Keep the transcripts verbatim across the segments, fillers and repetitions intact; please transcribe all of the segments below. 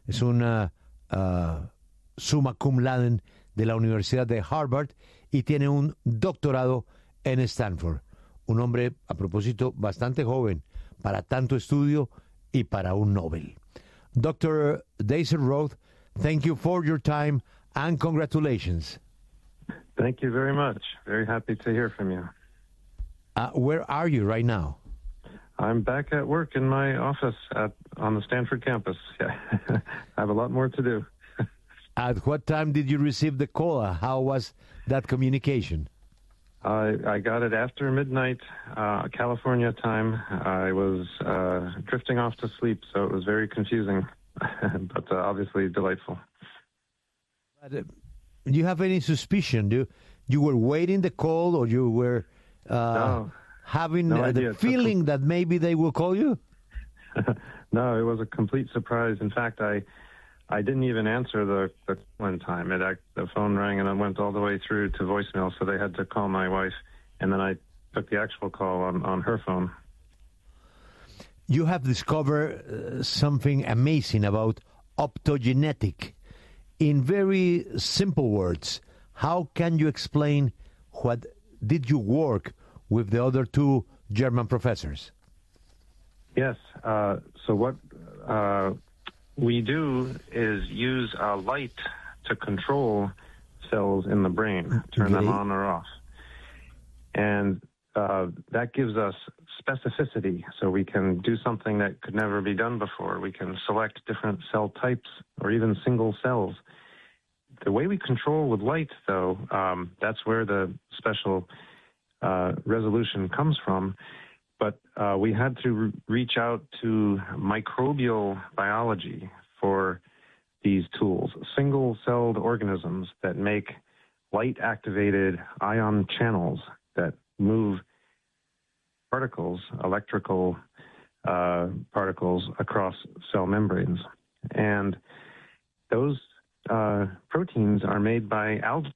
Es una uh, summa cum laude de la Universidad de Harvard y tiene un doctorado en Stanford. Un hombre, a propósito, bastante joven para tanto estudio y para un Nobel. doctor Daisy Roth, thank you for your time and congratulations. Thank you very much. Very happy to hear from you. Uh, where are you right now? I'm back at work in my office at on the Stanford campus. Yeah. I have a lot more to do. At what time did you receive the call? How was that communication? I, I got it after midnight, uh, California time. I was uh, drifting off to sleep, so it was very confusing, but uh, obviously delightful. But, uh, do you have any suspicion? Do you were waiting the call, or you were uh, no, having no uh, the feeling that maybe they will call you? No, it was a complete surprise. In fact, I I didn't even answer the, the one time. It the phone rang and I went all the way through to voicemail, so they had to call my wife, and then I took the actual call on, on her phone. You have discovered uh, something amazing about optogenetic. In very simple words, how can you explain what did you work with the other two German professors? Yes. Uh, so what uh, we do is use uh, light to control cells in the brain, turn okay. them on or off. And uh, that gives us specificity, so we can do something that could never be done before. We can select different cell types or even single cells. The way we control with light, though, um, that's where the special uh, resolution comes from. But uh, we had to re- reach out to microbial biology for these tools, single-celled organisms that make light-activated ion channels that move particles, electrical uh, particles across cell membranes. And those uh, proteins are made by algae.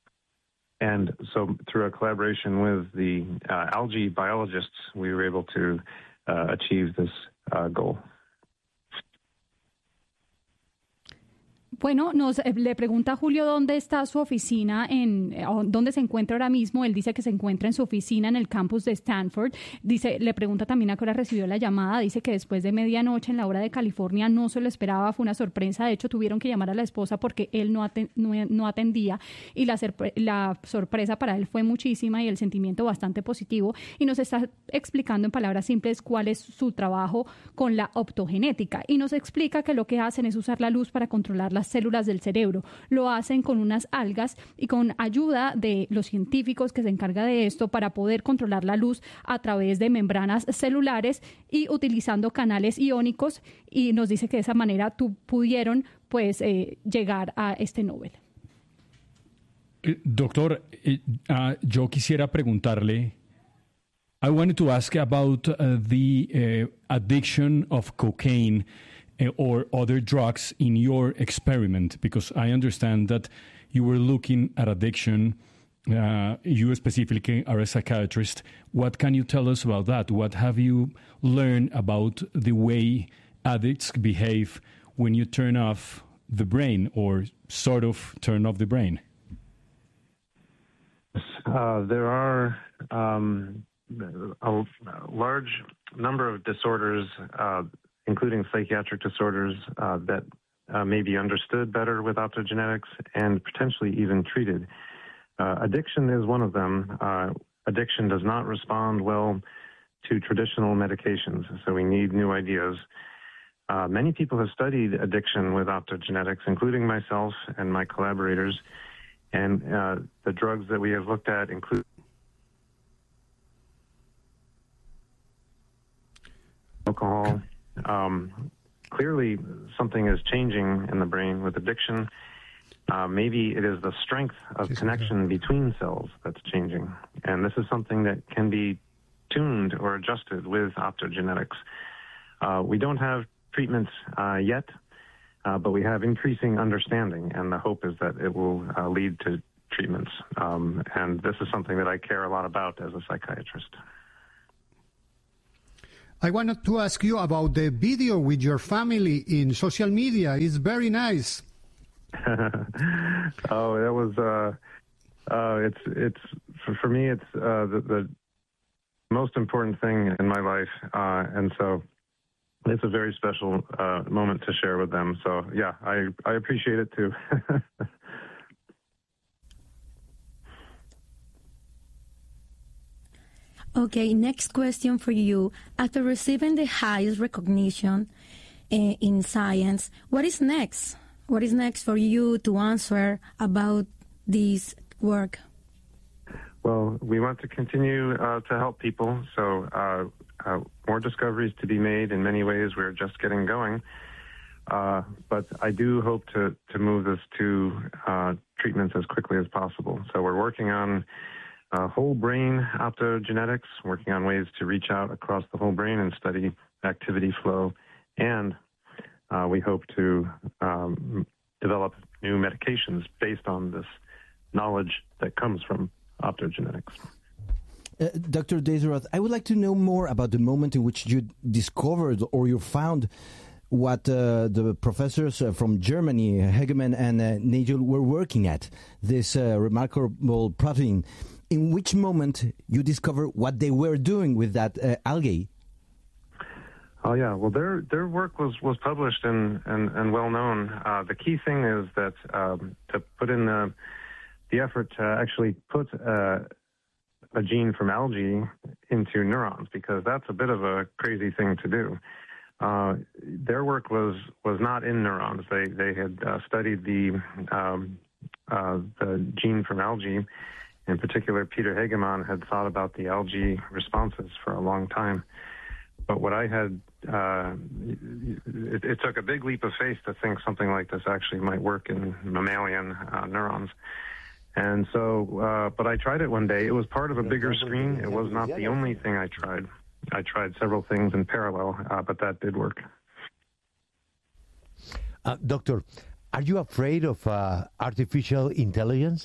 And so through a collaboration with the uh, algae biologists, we were able to uh, achieve this uh, goal. Bueno, nos eh, le pregunta a Julio dónde está su oficina, en eh, dónde se encuentra ahora mismo. Él dice que se encuentra en su oficina en el campus de Stanford. Dice, le pregunta también a qué hora recibió la llamada. Dice que después de medianoche en la hora de California no se lo esperaba, fue una sorpresa. De hecho, tuvieron que llamar a la esposa porque él no, aten no, no atendía y la, la sorpresa para él fue muchísima y el sentimiento bastante positivo. Y nos está explicando en palabras simples cuál es su trabajo con la optogenética. Y nos explica que lo que hacen es usar la luz para controlar las células del cerebro. Lo hacen con unas algas y con ayuda de los científicos que se encargan de esto para poder controlar la luz a través de membranas celulares y utilizando canales iónicos, y nos dice que de esa manera tu, pudieron pues eh, llegar a este Nobel. Doctor, eh, uh, yo quisiera preguntarle, I wanted to ask about uh, the uh, addiction of cocaine or other drugs in your experiment, because I understand that you were looking at addiction. Uh, you specifically are a psychiatrist. What can you tell us about that? What have you learned about the way addicts behave when you turn off the brain, or sort of turn off the brain? Uh, there are um, a large number of disorders uh, including psychiatric disorders uh, that uh, may be understood better with optogenetics and potentially even treated. Uh, addiction is one of them. Uh, addiction does not respond well to traditional medications, so we need new ideas. Uh, many people have studied addiction with optogenetics, including myself and my collaborators, and uh, the drugs that we have looked at include alcohol. Um, clearly, something is changing in the brain with addiction. Uh, maybe it is the strength of connection between cells that's changing. And this is something that can be tuned or adjusted with optogenetics. Uh, we don't have treatments uh, yet, uh, but we have increasing understanding, and the hope is that it will uh, lead to treatments. Um, and this is something that I care a lot about as a psychiatrist. I wanted to ask you about the video with your family in social media. It's very nice. Oh, that was, uh, uh, it's, it's, for, for me, it's uh, the, the most important thing in my life. Uh, and so it's a very special uh, moment to share with them. So, yeah, I, I appreciate it too. Okay, next question for you. After receiving the highest recognition uh, in science, what is next? What is next for you to answer about this work? Well, we want to continue uh, to help people. So uh, uh, more discoveries to be made. In many ways, we're just getting going. Uh, but I do hope to, to move this to uh, treatments as quickly as possible. So we're working on uh, whole brain optogenetics, working on ways to reach out across the whole brain and study activity flow. And uh, we hope to um, develop new medications based on this knowledge that comes from optogenetics. Uh, Doctor Daseroth, I would like to know more about the moment in which you discovered or you found what uh, the professors uh, from Germany, Hegemann and uh, Nagel, were working at, this uh, remarkable protein. In which moment you discovered what they were doing with that uh, algae? Oh yeah, well their their work was, was published and, and, and well known. Uh, the key thing is that um, to put in the the effort to actually put uh, a gene from algae into neurons, because that's a bit of a crazy thing to do. Uh, their work was, was not in neurons. They they had uh, studied the um, uh, the gene from algae. In particular, Peter Hegemann had thought about the algae responses for a long time. But what I had, uh, it, it took a big leap of faith to think something like this actually might work in mammalian uh, neurons. And so, uh, but I tried it one day. It was part of a bigger screen. It was not the only thing I tried. I tried several things in parallel, uh, but that did work. Uh, doctor, are you afraid of uh, artificial intelligence?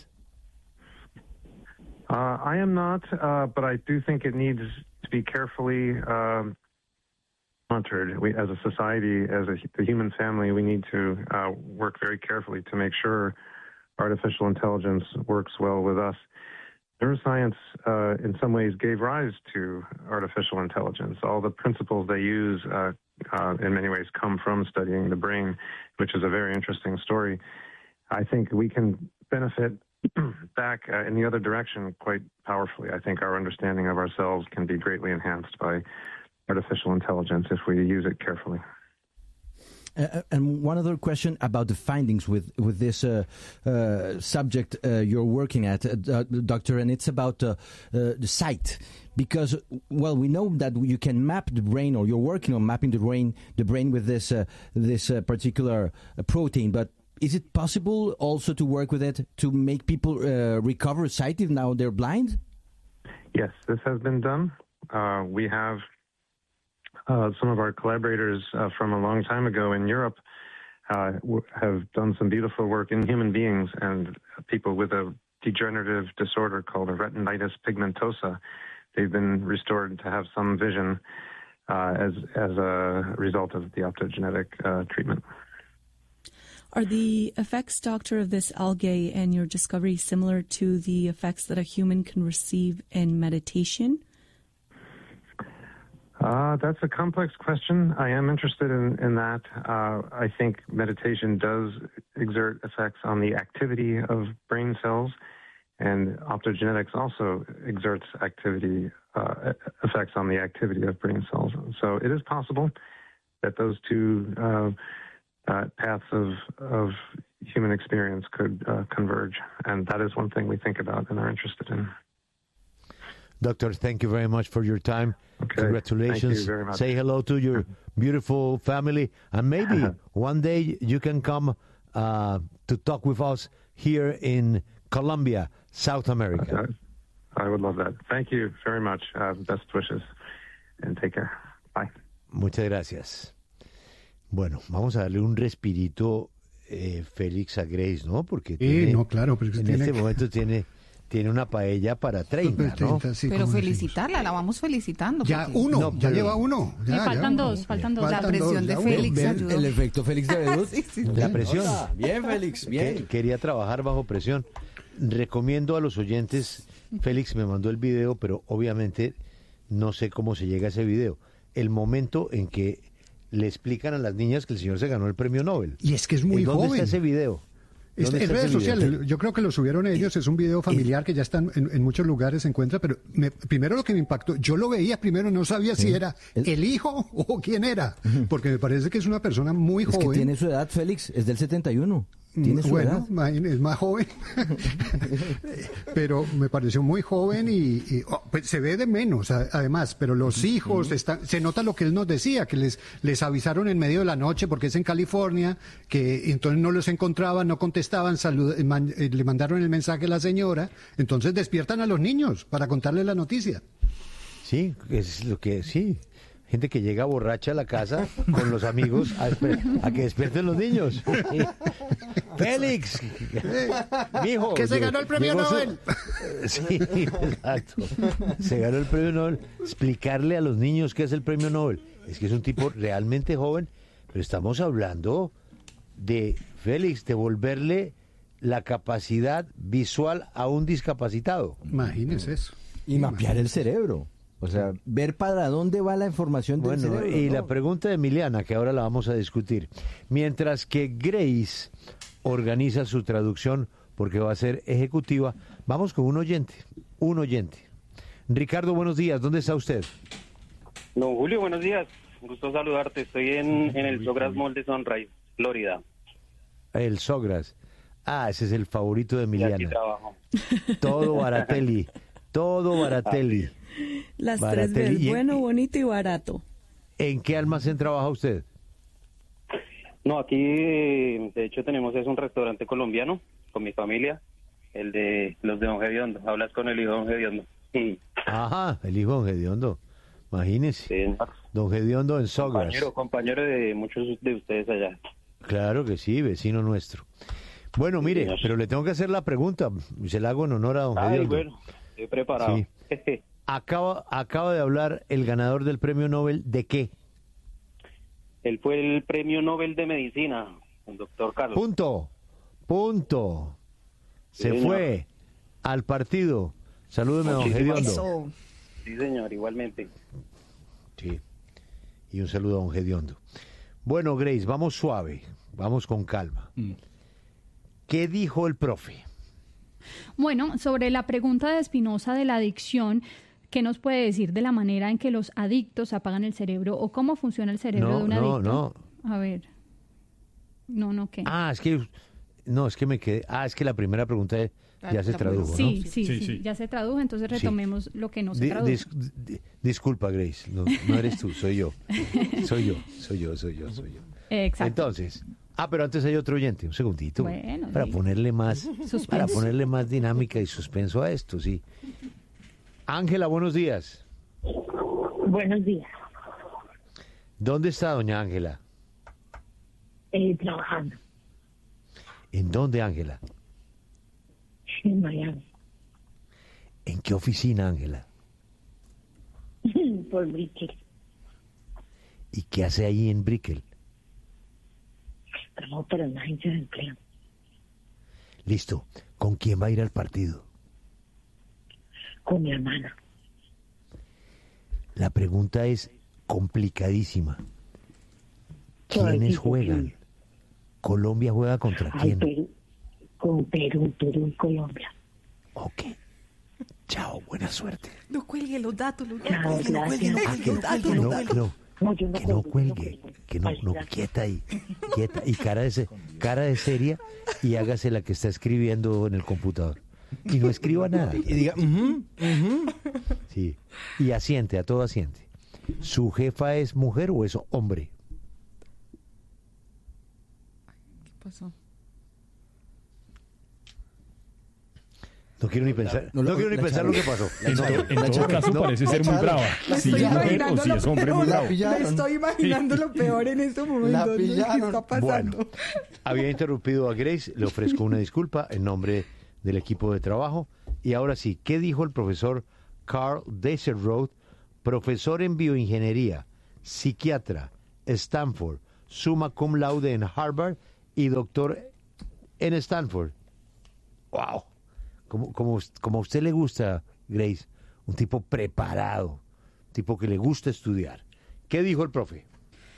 Uh, I am not, uh, but I do think it needs to be carefully um, monitored. We, as a society, as a, the human family, we need to uh, work very carefully to make sure artificial intelligence works well with us. Neuroscience, uh, in some ways, gave rise to artificial intelligence. All the principles they use, uh, uh, in many ways, come from studying the brain, which is a very interesting story. I think we can benefit back uh, in the other direction quite powerfully. I think our understanding of ourselves can be greatly enhanced by artificial intelligence if we use it carefully. Uh, and one other question about the findings with with this uh, uh, subject uh, you're working at, uh, Doctor, and it's about uh, uh, the sight. Because, well, we know that you can map the brain, or you're working on mapping the brain, the brain with this uh, this uh, particular uh, protein. But is it possible also to work with it to make people uh, recover sight if now they're blind? Yes, this has been done. Uh, we have uh, some of our collaborators uh, from a long time ago in Europe uh, w- have done some beautiful work in human beings and people with a degenerative disorder called a retinitis pigmentosa. They've been restored to have some vision uh, as as a result of the optogenetic uh, treatment. Are the effects, Doctor, of this algae and your discovery similar to the effects that a human can receive in meditation? Uh, that's a complex question. I am interested in, in that. Uh, I think meditation does exert effects on the activity of brain cells, and optogenetics also exerts activity uh, effects on the activity of brain cells. So it is possible that those two uh, Uh, paths of, of human experience could uh, converge. And that is one thing we think about and are interested in. Doctor, thank you very much for your time. Okay. Congratulations. Thank you very much. Say hello to your beautiful family. And maybe one day you can come uh, to talk with us here in Colombia, South America. I, I would love that. Thank you very much. Uh, best wishes. And take care. Bye. Muchas gracias. Bueno, vamos a darle un respirito, eh, Félix, a Grace, ¿no? Porque Sí, tiene, no, claro, pero en tiene... este momento tiene tiene una paella para treinta, ¿no? Sí, pero como felicitarla, la vamos felicitando. Ya porque- uno, No, ya pero- lleva uno. Y Ya, faltan ya. dos, faltan dos. La Faltan presión dos, de ya Félix Ve el, ayudó. el efecto Félix de Bedut. Sí, sí. La presión. Bien, Félix, Que- bien. quería trabajar bajo presión. Recomiendo a los oyentes, Félix me mandó el video, pero obviamente no sé cómo se llega a ese video. El momento en que le explican a las niñas que el señor se ganó el premio Nobel. Y es que es muy ¿En ¿Dónde joven. está ese video? Está ¿Dónde en está redes ese video? sociales, yo creo que lo subieron ellos, es un video familiar que ya están en, en muchos lugares, se encuentra, pero me- primero lo que me impactó, yo lo veía primero, no sabía si era El- el hijo o quién era, porque me parece que es una persona muy Es que joven. tiene su edad, Félix, es del setenta y uno. Tiene su Bueno, edad. imagín- es más joven, pero me pareció muy joven y, y, oh, pues se ve de menos, a- además, pero los hijos, están, se nota lo que él nos decía, que les, les avisaron en medio de la noche, porque es en California, que entonces no los encontraban, no contestaban, salud- man- eh, le mandaron el mensaje a la señora, entonces despiertan a los niños para contarle la noticia. Sí, es lo que sí. Gente que llega borracha a la casa con los amigos a, esper- a que despierten los niños. Sí. Félix, mijo, ¡Que se llegó- ganó el premio llegó su- Nobel! Sí, exacto. Se ganó el premio Nobel. Explicarle a los niños qué es el premio Nobel. Es que es un tipo realmente joven, pero estamos hablando de, Félix, devolverle la capacidad visual a un discapacitado. Imagínese eso. Y mapear el cerebro. O sea, ver para dónde va la información del Bueno, cerebro. y ¿no? la pregunta de Emiliana, que ahora la vamos a discutir. Mientras que Grace organiza su traducción, porque va a ser ejecutiva, vamos con un oyente, un oyente. Ricardo, buenos días, ¿dónde está usted? Don Julio, buenos días. Un gusto saludarte. Estoy en, en el Sogras Mall de Sunrise, Florida. El Sogras. Ah, ese es el favorito de Y aquí Emiliana. trabajo. Todo Baratelli, todo Baratelli. Las Baratelli. tres ¿Y veces, en- bueno, bonito y barato. ¿En qué almacén trabaja usted? No, aquí eh, de hecho tenemos es un restaurante colombiano con mi familia, el de los de Don Gediondo. Hablas con el hijo de Don Gediondo. Sí, Ajá, el hijo de Don Gediondo. Imagínese. señor. Don Gediondo en Sogras. compañero, compañero de muchos de ustedes allá. Claro que sí, vecino nuestro. Bueno, mire, señor. pero le tengo que hacer la pregunta, y se la hago en honor a don Ay, Gediondo. bueno, estoy preparado. Sí. Acaba, acaba de hablar el ganador del premio Nobel, ¿de qué? Él fue el premio Nobel de Medicina, el doctor Carlos. Punto, punto. Se Sí, señor. fue al partido. Salúdeme, don Muchísimas Gediondo. Eso. Sí, señor, igualmente. Sí, y un saludo a don Gediondo. Bueno, Grace, vamos suave, vamos con calma. Mm. ¿Qué dijo el profe? Bueno, sobre la pregunta de Espinosa de la adicción, ¿qué nos puede decir de la manera en que los adictos apagan el cerebro o cómo funciona el cerebro No, de un no, adicto? A ver. No, no, ¿qué? Ah, es que, no, es que me quedé, ah, es que la primera pregunta ya La- se la tradujo, ¿no? sí, sí, Sí, sí, sí. ya se tradujo, entonces retomemos lo que no se Di- tradujo. dis- di- disculpa, Grace, no, no eres tú, soy yo. Soy yo, soy yo, soy yo, soy yo. Exacto. Entonces, ah, pero antes hay otro oyente, un segundito. Bueno, para sí. ponerle más, Suspenso. para ponerle más dinámica y suspenso a esto, sí. Ángela, buenos días. Buenos días. ¿Dónde está doña Ángela? Eh, trabajando ¿En dónde, Ángela? en Miami. ¿En qué oficina, Ángela? Por Brickell. ¿Y qué hace ahí en Brickell? Trabajo para una agencia de empleo. Listo. ¿Con quién va a ir al partido? Con mi hermana. La pregunta es complicadísima. ¿Quiénes difícil. juegan? ¿Colombia juega contra Ay, quién? Perú. Con Perú, Perú y Colombia. Ok. Chao, buena suerte. No cuelgue los datos, los Chao, datos, no cuelgue, no gracias. Ah, cuelgue que los no, datos, que no no, cuelgue. que no, No, yo no que no cuelgo, yo no cuelgue, cuelgo. que no, Ay, no, gracias. quieta ahí, quieta, y cara de, se- cara de seria, y hágase la que está escribiendo en el computador. Y no escriba nada. Y diga, ujú, ujú. Sí. Y asiente, a todo asiente. ¿Su jefa es mujer o es hombre? ¿Qué pasó? No quiero ni pensar, No, no, lo- quiero ni la pensar lo echaron. que pasó. La En, echaron. to- en La todo echaron. caso No, parece la ser muy echaron. brava. La Si es pillaron. mujer o si es hombre muy La bravo. pillaron. Me estoy imaginando lo peor en estos momentos. ¿no? ¿Qué pillaron. está pasando? Bueno, había interrumpido a Grace, le ofrezco una disculpa en nombre del equipo de trabajo Y ahora sí, ¿qué dijo el profesor Carl Deserroth, profesor en bioingeniería, psiquiatra, Stanford, summa cum laude en Harvard y doctor en Stanford? ¡Wow! Como, como, como a usted le gusta, Grace, un tipo preparado, un tipo que le gusta estudiar. ¿Qué dijo el profe?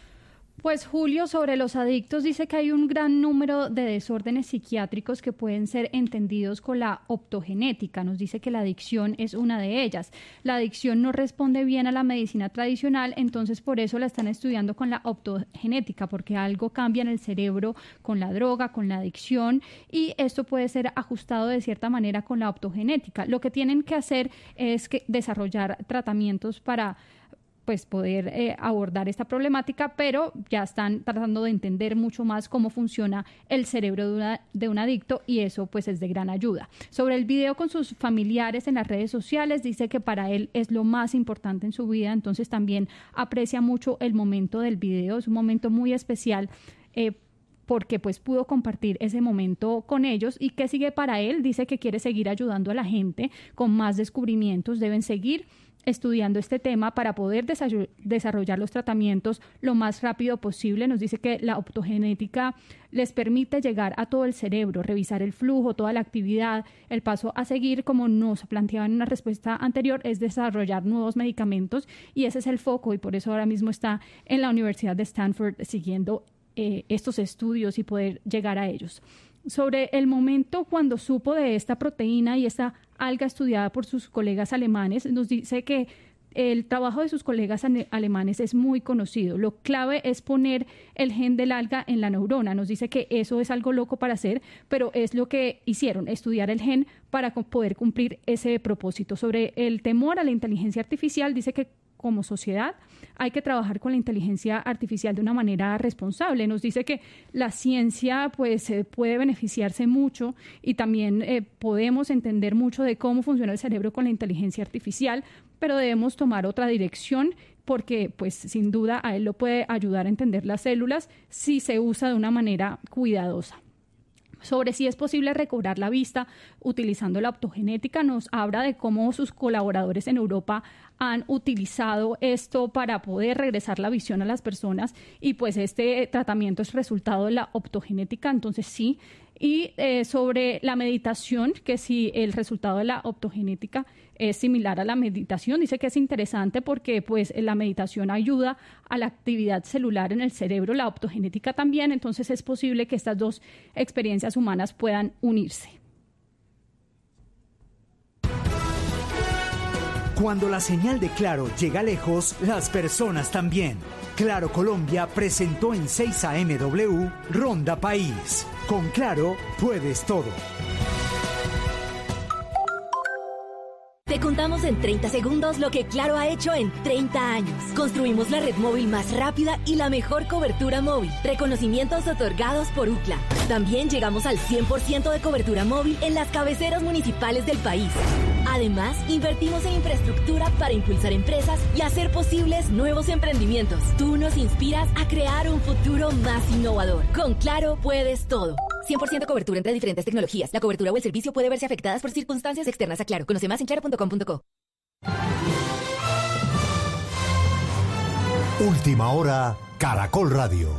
Pues Julio, sobre los adictos, dice que hay un gran número de desórdenes psiquiátricos que pueden ser entendidos con la optogenética. Nos dice que la adicción es una de ellas. La adicción no responde bien a la medicina tradicional, entonces por eso la están estudiando con la optogenética, porque algo cambia en el cerebro con la droga, con la adicción, y esto puede ser ajustado de cierta manera con la optogenética. Lo que tienen que hacer es que desarrollar tratamientos para pues poder eh, abordar esta problemática, pero ya están tratando de entender mucho más cómo funciona el cerebro de, una, de un adicto, y eso pues es de gran ayuda. Sobre el video con sus familiares en las redes sociales, dice que para él es lo más importante en su vida, entonces también aprecia mucho el momento del video, es un momento muy especial eh, porque pues pudo compartir ese momento con ellos. ¿Y qué sigue para él? Dice que quiere seguir ayudando a la gente con más descubrimientos, deben seguir estudiando este tema para poder desarrollar los tratamientos lo más rápido posible. Nos dice que la optogenética les permite llegar a todo el cerebro, revisar el flujo, toda la actividad. El paso a seguir, como nos planteaba en una respuesta anterior, es desarrollar nuevos medicamentos, y ese es el foco, y por eso ahora mismo está en la Universidad de Stanford siguiendo eh, estos estudios y poder llegar a ellos. Sobre el momento cuando supo de esta proteína y esta alga estudiada por sus colegas alemanes, nos dice que el trabajo de sus colegas alemanes es muy conocido. Lo clave es poner el gen del alga en la neurona. Nos dice que eso es algo loco para hacer, pero es lo que hicieron, estudiar el gen para poder cumplir ese propósito. Sobre el temor a la inteligencia artificial, dice que como sociedad hay que trabajar con la inteligencia artificial de una manera responsable. Nos dice que la ciencia pues eh, puede beneficiarse mucho, y también eh, podemos entender mucho de cómo funciona el cerebro con la inteligencia artificial, pero debemos tomar otra dirección, porque pues sin duda a él lo puede ayudar a entender las células si se usa de una manera cuidadosa. Sobre si es posible recobrar la vista utilizando la optogenética, nos habla de cómo sus colaboradores en Europa han utilizado esto para poder regresar la visión a las personas, y pues este tratamiento es resultado de la optogenética, entonces sí. Y eh, sobre la meditación, que si el resultado de la optogenética es similar a la meditación, dice que es interesante porque pues la meditación ayuda a la actividad celular en el cerebro, la optogenética también, entonces es posible que estas dos experiencias humanas puedan unirse. Cuando la señal de Claro llega lejos, las personas también. Claro Colombia presentó en seis A M W Ronda País. Con Claro puedes todo. Te contamos en treinta segundos lo que Claro ha hecho en treinta años. Construimos la red móvil más rápida y la mejor cobertura móvil. Reconocimientos otorgados por UCLA. También llegamos al cien por ciento de cobertura móvil en las cabeceras municipales del país. Además, invertimos en infraestructura para impulsar empresas y hacer posibles nuevos emprendimientos. Tú nos inspiras a crear un futuro más innovador. Con Claro puedes todo. cien por ciento cobertura entre diferentes tecnologías. La cobertura o el servicio puede verse afectadas por circunstancias externas a Claro. Conoce más en claro punto com punto co. Última hora, Caracol Radio.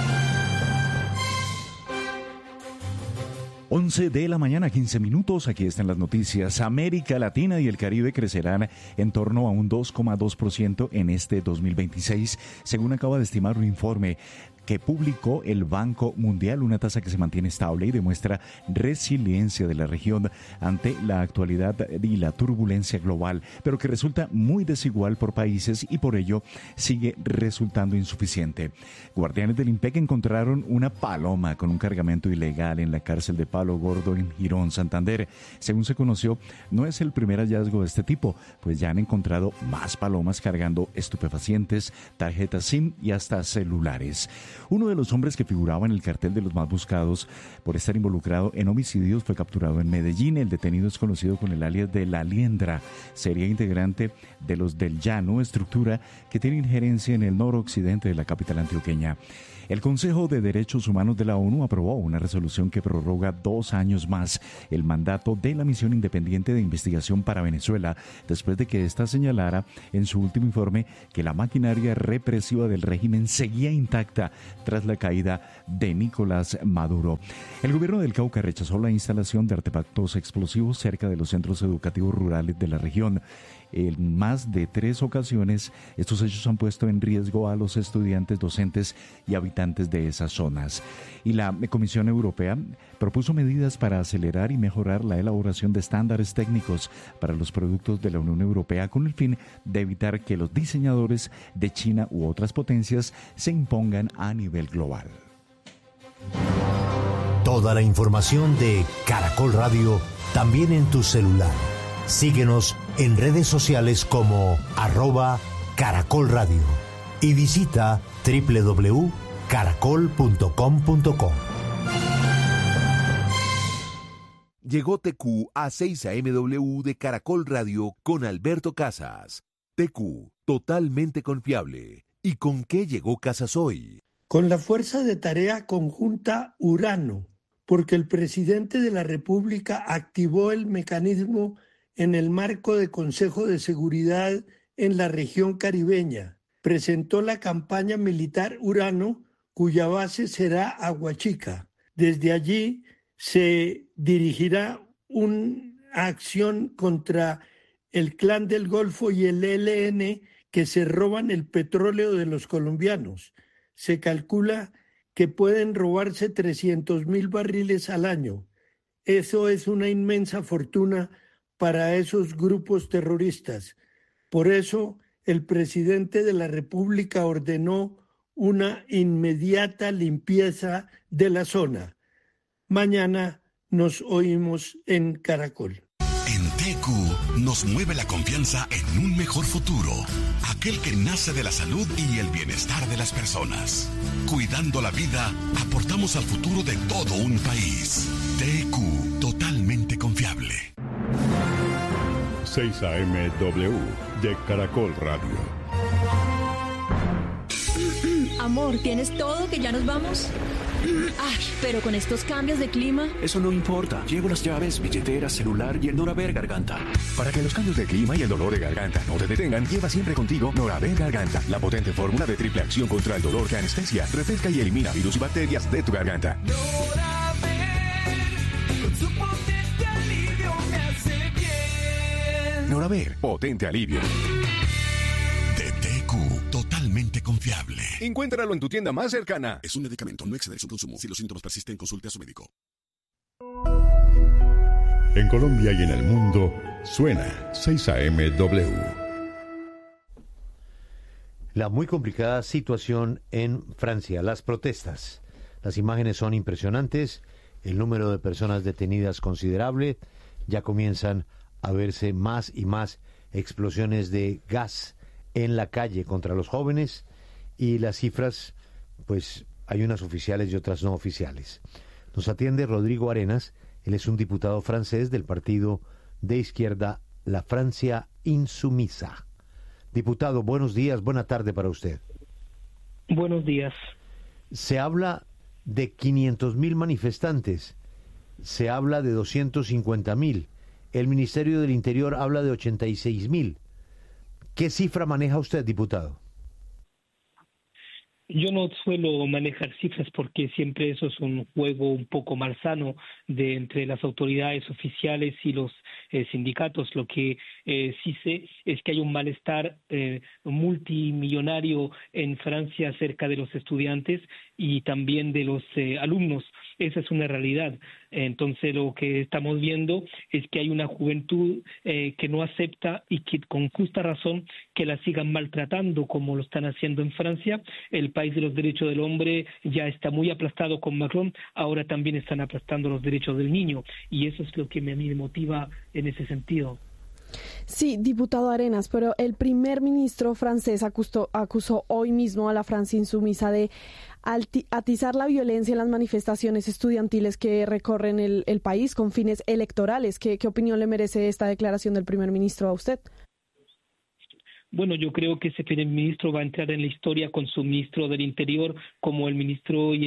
once de la mañana, quince minutos. Aquí están las noticias. América Latina y el Caribe crecerán en torno a un dos coma dos por ciento en este dos mil veintiséis, según acaba de estimar un informe que publicó el Banco Mundial, una tasa que se mantiene estable y demuestra resiliencia de la región ante la actualidad y la turbulencia global, pero que resulta muy desigual por países y por ello sigue resultando insuficiente. Guardianes del INPEC encontraron una paloma con un cargamento ilegal en la cárcel de Palo Gordo en Girón, Santander. Según se conoció, no es el primer hallazgo de este tipo, pues ya han encontrado más palomas cargando estupefacientes, tarjetas SIM y hasta celulares. Uno de los hombres que figuraba en el cartel de los más buscados por estar involucrado en homicidios fue capturado en Medellín. El detenido es conocido con el alias de La Liendra. Sería integrante de los del Llano, estructura que tiene injerencia en el noroccidente de la capital antioqueña. El Consejo de Derechos Humanos de la ONU aprobó una resolución que prorroga dos años más el mandato de la Misión Independiente de Investigación para Venezuela, después de que ésta señalara en su último informe que la maquinaria represiva del régimen seguía intacta tras la caída de Nicolás Maduro. El gobierno del Cauca rechazó la instalación de artefactos explosivos cerca de los centros educativos rurales de la región. En más de tres ocasiones, estos hechos han puesto en riesgo a los estudiantes, docentes y habitantes de esas zonas. Y la Comisión Europea propuso medidas para acelerar y mejorar la elaboración de estándares técnicos para los productos de la Unión Europea con el fin de evitar que los diseñadores de China u otras potencias se impongan a nivel global. Toda la información de Caracol Radio también en tu celular. Síguenos en redes sociales como arroba Caracol Radio y visita doble u doble u doble u punto caracol punto com punto co. Llegó T Q a seis A M W de Caracol Radio con Alberto Casas. T Q, totalmente confiable. ¿Y con qué llegó Casas hoy? Con la Fuerza de Tarea Conjunta Urano, porque el presidente de la República activó el mecanismo en el marco de Consejo de Seguridad en la región caribeña. Presentó la campaña militar Urano, cuya base será Aguachica. Desde allí se dirigirá una acción contra el Clan del Golfo y el E L N que se roban el petróleo de los colombianos. Se calcula que pueden robarse trescientos mil barriles al año. Eso es una inmensa fortuna para esos grupos terroristas. Por eso, el presidente de la República ordenó una inmediata limpieza de la zona. Mañana nos oímos en Caracol. En T Q nos mueve la confianza en un mejor futuro, aquel que nace de la salud y el bienestar de las personas. Cuidando la vida, aportamos al futuro de todo un país. T Q, totalmente confiable. seis A M W de Caracol Radio. Amor, ¿tienes todo que ya nos vamos? Ay, pero con estos cambios de clima... Eso no importa. Llevo las llaves, billetera, celular y el Noraver Garganta. Para que los cambios de clima y el dolor de garganta no te detengan, lleva siempre contigo Noraver Garganta, la potente fórmula de triple acción contra el dolor que anestesia, refresca y elimina virus y bacterias de tu garganta. Noraver, potente alivio. De T Q, totalmente confiable. Encuéntralo en tu tienda más cercana. Es un medicamento, no exceder su consumo. Si los síntomas persisten, consulte a su médico. En Colombia y en el mundo, suena seis A M W. La muy complicada situación en Francia, las protestas. Las imágenes son impresionantes, el número de personas detenidas considerable, ya comienzan a verse más y más explosiones de gas en la calle contra los jóvenes y las cifras, pues hay unas oficiales y otras no oficiales. Nos atiende Rodrigo Arenas, él es un diputado francés del partido de izquierda La Francia Insumisa. Diputado, buenos días, buena tarde para usted. Buenos días. Se habla de quinientos mil manifestantes, se habla de doscientos cincuenta mil. El Ministerio del Interior habla de ochenta y seis mil. ¿Qué cifra maneja usted, diputado? Yo no suelo manejar cifras porque siempre eso es un juego un poco malsano de entre las autoridades oficiales y los eh, sindicatos. Lo que eh, sí sé es que hay un malestar eh, multimillonario en Francia acerca de los estudiantes y también de los eh, alumnos. Esa es una realidad. Entonces lo que estamos viendo es que hay una juventud eh, que no acepta y que con justa razón que la sigan maltratando como lo están haciendo en Francia. El país de los derechos del hombre ya está muy aplastado con Macron, ahora también están aplastando los derechos del niño y eso es lo que me, me motiva en ese sentido. Sí, diputado Arenas, pero el primer ministro francés acusó, acusó hoy mismo a la Francia Insumisa de alti, atizar la violencia en las manifestaciones estudiantiles que recorren el, el país con fines electorales. ¿Qué, ¿Qué opinión le merece esta declaración del primer ministro a usted? Bueno, yo creo que ese primer ministro va a entrar en la historia con su ministro del Interior como el ministro y el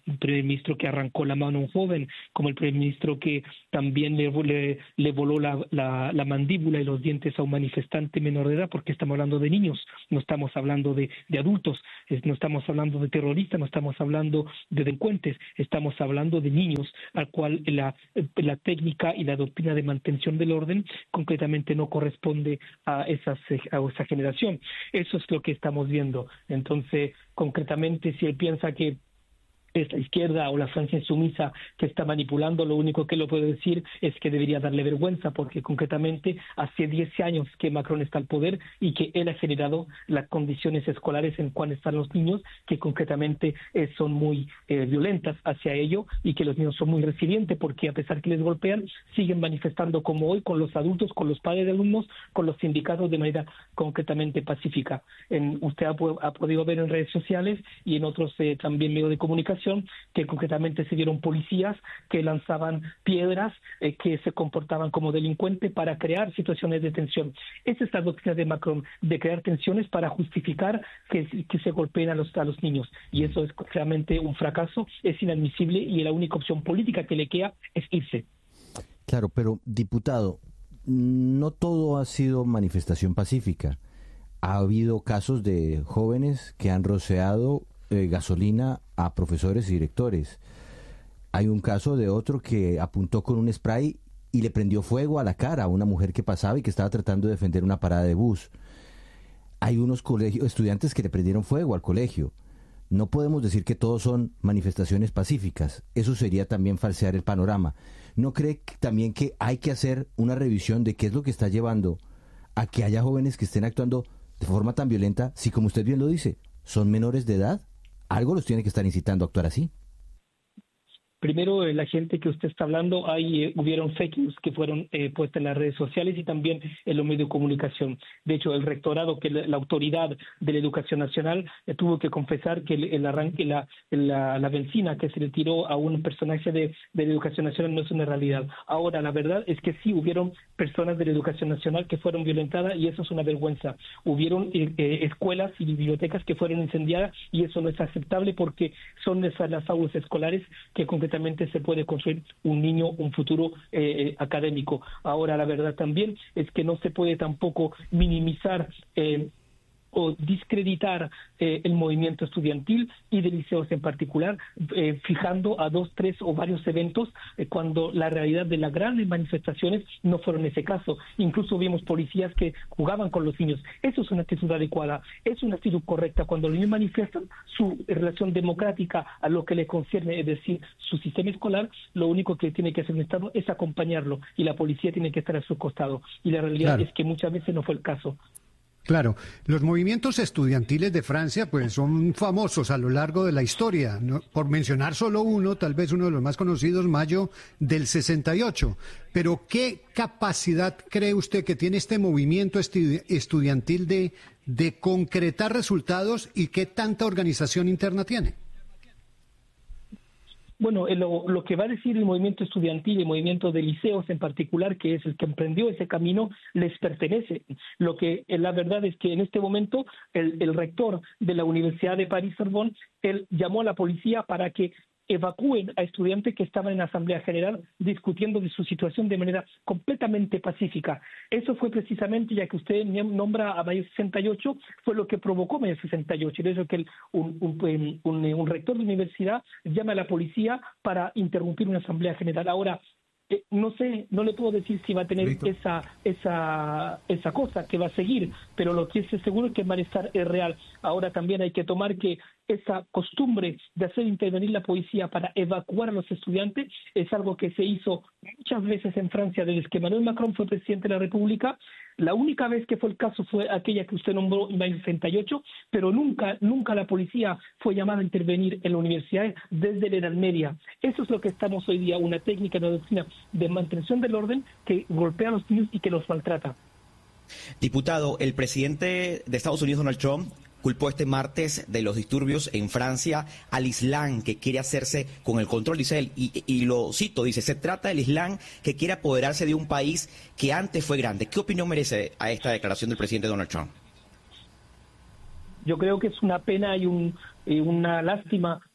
un primer ministro que arrancó la mano a un joven, como el primer ministro que también le, le, le voló la, la, la mandíbula y los dientes a un manifestante menor de edad, porque estamos hablando de niños, no estamos hablando de, de adultos, no estamos hablando de terroristas, no estamos hablando de delincuentes, estamos hablando de niños, al cual la, la técnica y la doctrina de mantención del orden concretamente no corresponde a, esas, a esa generación. Eso es lo que estamos viendo. Entonces, concretamente, si él piensa que es la izquierda o la Francia insumisa que está manipulando, lo único que lo puedo decir es que debería darle vergüenza, porque concretamente hace diez años que Macron está al poder y que él ha generado las condiciones escolares en cuales están los niños, que concretamente eh, son muy eh, violentas hacia ello, y que los niños son muy resilientes, porque a pesar que les golpean, siguen manifestando como hoy con los adultos, con los padres de alumnos, con los sindicatos de manera concretamente pacífica. En, usted ha, ha podido ver en redes sociales y en otros eh, también medios de comunicación que concretamente se vieron policías que lanzaban piedras, eh, que se comportaban como delincuentes para crear situaciones de tensión. Esa es la doctrina de Macron, de crear tensiones para justificar que, que se golpeen a los, a los niños. Y eso es realmente un fracaso, es inadmisible, y la única opción política que le queda es irse. Claro, pero diputado, no todo ha sido manifestación pacífica. Ha habido casos de jóvenes que han rociado eh, gasolina a profesores y directores. Hay un caso de otro que apuntó con un spray y le prendió fuego a la cara a una mujer que pasaba y que estaba tratando de defender una parada de bus. Hay unos colegios, estudiantes que le prendieron fuego al colegio. No podemos decir que todos son manifestaciones pacíficas. Eso sería también falsear el panorama. ¿No cree también que hay que hacer una revisión de qué es lo que está llevando a que haya jóvenes que estén actuando de forma tan violenta, si, como usted bien lo dice, son menores de edad? Algo los tiene que estar incitando a actuar así. Primero, eh, la gente que usted está hablando, ahí eh, hubieron fake news que fueron eh, puestas en las redes sociales y también en los medios de comunicación. De hecho, el rectorado, que la, la autoridad de la educación nacional, eh, tuvo que confesar que el, el arranque, la, la, la benzina que se le tiró a un personaje de, de la educación nacional no es una realidad. Ahora, la verdad es que sí hubieron personas de la educación nacional que fueron violentadas, y eso es una vergüenza. Hubieron eh, eh, escuelas y bibliotecas que fueron incendiadas, y eso no es aceptable, porque son esas las aulas escolares que concretamente se puede construir un niño, un futuro eh, académico. Ahora, la verdad también es que no se puede tampoco minimizar eh, o discreditar eh, el movimiento estudiantil y de liceos en particular, eh, fijando a dos, tres o varios eventos, eh, cuando la realidad de las grandes manifestaciones no fueron ese caso. Incluso vimos policías que jugaban con los niños. Eso es una actitud adecuada, es una actitud correcta. Cuando los niños manifiestan su relación democrática a lo que le concierne, es decir, su sistema escolar, lo único que tiene que hacer el Estado es acompañarlo, y la policía tiene que estar a su costado. Y la realidad claro. es que muchas veces no fue el caso. Claro, los movimientos estudiantiles de Francia pues son famosos a lo largo de la historia, ¿no? Por mencionar solo uno, tal vez uno de los más conocidos, Mayo del sesenta y ocho. Pero ¿qué capacidad cree usted que tiene este movimiento estu- estudiantil de, de concretar resultados, y qué tanta organización interna tiene? Bueno, lo, lo que va a decir el movimiento estudiantil, el movimiento de liceos en particular, que es el que emprendió ese camino, les pertenece. Lo que la verdad es que en este momento el, el rector de la Universidad de París-Sorbonne, él llamó a la policía para que evacúen a estudiantes que estaban en la Asamblea General discutiendo de su situación de manera completamente pacífica. Eso fue precisamente, ya que usted nombra a Mayo sesenta y ocho, fue lo que provocó Mayo sesenta y ocho. Y de eso que el, un, un, un, un rector de universidad llama a la policía para interrumpir una Asamblea General. Ahora, Eh, no sé, no le puedo decir si va a tener esa esa esa cosa que va a seguir, pero lo que es seguro es que el malestar es real. Ahora también hay que tomar que esa costumbre de hacer intervenir la policía para evacuar a los estudiantes es algo que se hizo muchas veces en Francia desde que Emmanuel Macron fue presidente de la República. La única vez que fue el caso fue aquella que usted nombró en el sesenta y ocho, pero nunca, nunca la policía fue llamada a intervenir en la universidad desde la Edad Media. Eso es lo que estamos hoy día, una técnica, una doctrina de mantención del orden que golpea a los niños y que los maltrata. Diputado, el presidente de Estados Unidos, Donald Trump, culpó este martes de los disturbios en Francia al Islam que quiere hacerse con el control, dice él, y, y lo cito, dice, se trata del Islam que quiere apoderarse de un país que antes fue grande. ¿Qué opinión merece a esta declaración del presidente Donald Trump? Yo creo que es una pena y un, y una lástima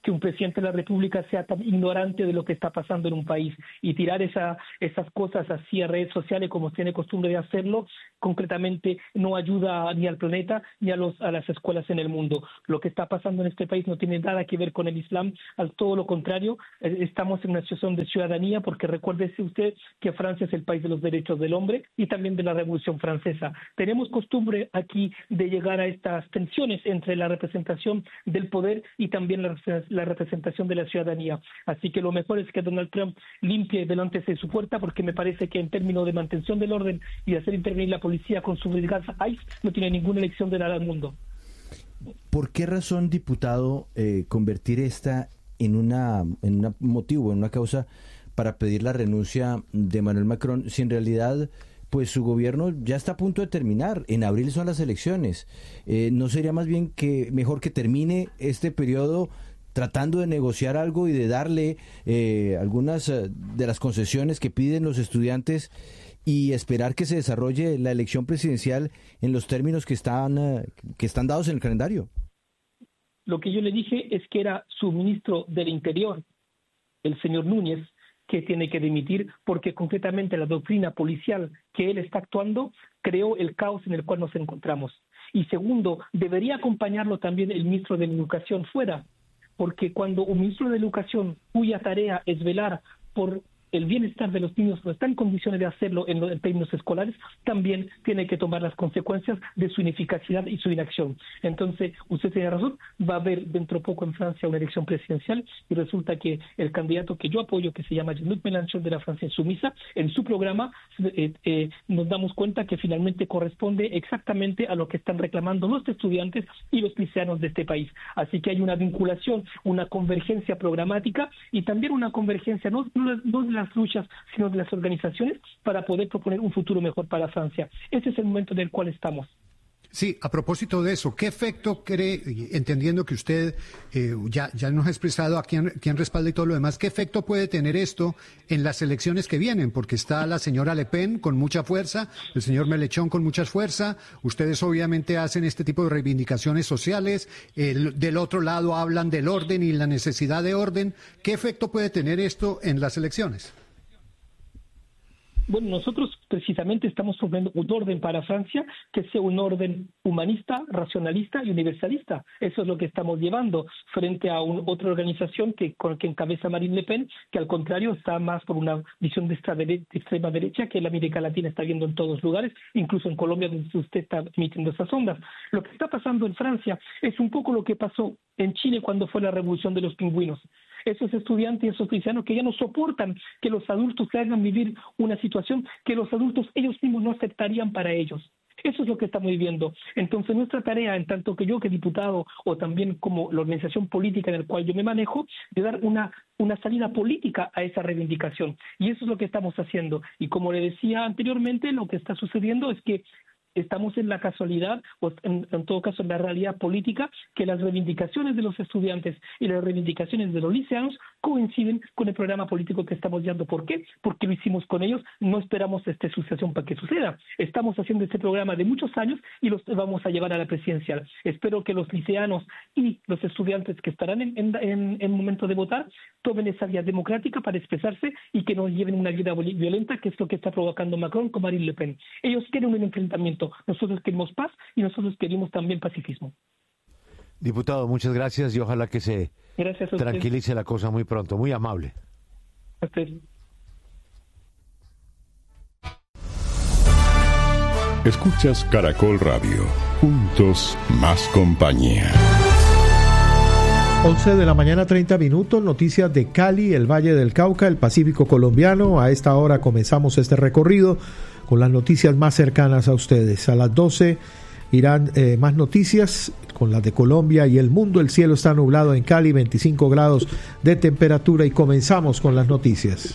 que un presidente de la República sea tan ignorante de lo que está pasando en un país y tirar esa, esas cosas así a redes sociales como tiene costumbre de hacerlo, concretamente no ayuda ni al planeta ni a, los, a las escuelas en el mundo. Lo que está pasando en este país no tiene nada que ver con el Islam, al todo lo contrario, estamos en una situación de ciudadanía, porque recuérdese usted que Francia es el país de los derechos del hombre y también de la Revolución Francesa. Tenemos costumbre aquí de llegar a estas tensiones entre la representación del poder y también la, la representación de la ciudadanía. Así que lo mejor es que Donald Trump limpie delante de su puerta, porque me parece que en términos de mantención del orden y de hacer intervenir la policía con su brigada ICE no tiene ninguna elección de nada al mundo. ¿Por qué razón, diputado, eh, convertir esta en una en un motivo, en una causa para pedir la renuncia de Emmanuel Macron, si en realidad pues su gobierno ya está a punto de terminar? En abril son las elecciones. Eh, ¿No sería más bien que mejor que termine este periodo tratando de negociar algo y de darle eh, algunas eh, de las concesiones que piden los estudiantes y esperar que se desarrolle la elección presidencial en los términos que están, eh, que están dados en el calendario? Lo que yo le dije es que era su ministro del Interior, el señor Núñez, que tiene que dimitir, porque concretamente la doctrina policial que él está actuando creó el caos en el cual nos encontramos. Y segundo, debería acompañarlo también el ministro de Educación fuera, porque cuando un ministro de Educación, cuya tarea es velar por el bienestar de los niños, no está en condiciones de hacerlo en, en términos escolares, también tiene que tomar las consecuencias de su ineficacidad y su inacción. Entonces, usted tiene razón, va a haber dentro de poco en Francia una elección presidencial y resulta que el candidato que yo apoyo, que se llama Jean-Luc Mélenchon de la Francia Insumisa, en su programa eh, eh, nos damos cuenta que finalmente corresponde exactamente a lo que están reclamando los estudiantes y los liceanos de este país. Así que hay una vinculación, una convergencia programática y también una convergencia no, no, no de la las luchas, sino de las organizaciones para poder proponer un futuro mejor para Francia. Ese es el momento en el cual estamos. Sí, a propósito de eso, ¿qué efecto cree, entendiendo que usted eh, ya, ya nos ha expresado a quién, quién respalda y todo lo demás, qué efecto puede tener esto en las elecciones que vienen? Porque está la señora Le Pen con mucha fuerza, el señor Mélenchon con mucha fuerza, ustedes obviamente hacen este tipo de reivindicaciones sociales, el, del otro lado hablan del orden y la necesidad de orden. ¿Qué efecto puede tener esto en las elecciones? Bueno, nosotros precisamente estamos proponiendo un orden para Francia que sea un orden humanista, racionalista y universalista. Eso es lo que estamos llevando frente a un, otra organización que, con, que encabeza Marine Le Pen, que al contrario está más por una visión de, extra de extrema derecha que la América Latina está viendo en todos lugares, incluso en Colombia, donde usted está emitiendo esas ondas. Lo que está pasando en Francia es un poco lo que pasó en Chile cuando fue la revolución de los pingüinos. Esos estudiantes y esos cristianos que ya no soportan que los adultos le hagan vivir una situación que los adultos ellos mismos no aceptarían para ellos. Eso es lo que estamos viviendo. Entonces nuestra tarea, en tanto que yo que diputado o también como la organización política en la cual yo me manejo, de dar una, una salida política a esa reivindicación. Y eso es lo que estamos haciendo. Y como le decía anteriormente, lo que está sucediendo es que estamos en la casualidad, o en, en todo caso en la realidad política, que las reivindicaciones de los estudiantes y las reivindicaciones de los liceanos coinciden con el programa político que estamos llevando. ¿Por qué? Porque lo hicimos con ellos, no esperamos esta sucesión para que suceda. Estamos haciendo este programa de muchos años y los vamos a llevar a la presidencial. Espero que los liceanos y los estudiantes que estarán en, en, en, en momento de votar tomen esa vía democrática para expresarse y que no lleven una vida violenta, que es lo que está provocando Macron con Marine Le Pen. Ellos quieren un enfrentamiento. Nosotros queremos paz y nosotros queremos también pacifismo. Diputado, muchas gracias y ojalá que se tranquilice la cosa muy pronto. Muy amable. A usted. Escuchas Caracol Radio. Juntos más compañía. once de la mañana, treinta minutos, noticias de Cali, el Valle del Cauca, el Pacífico colombiano. A esta hora comenzamos este recorrido con las noticias más cercanas a ustedes. A las doce irán eh, más noticias con las de Colombia y el mundo. El cielo está nublado en Cali, veinticinco grados de temperatura y comenzamos con las noticias.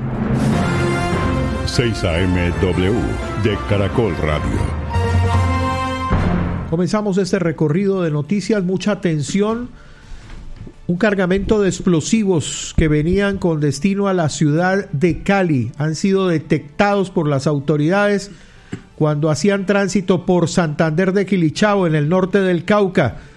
seis A M W de Caracol Radio. Comenzamos este recorrido de noticias, mucha atención. Un cargamento de explosivos que venían con destino a la ciudad de Cali han sido detectados por las autoridades cuando hacían tránsito por Santander de Quilichao, en el norte del Cauca.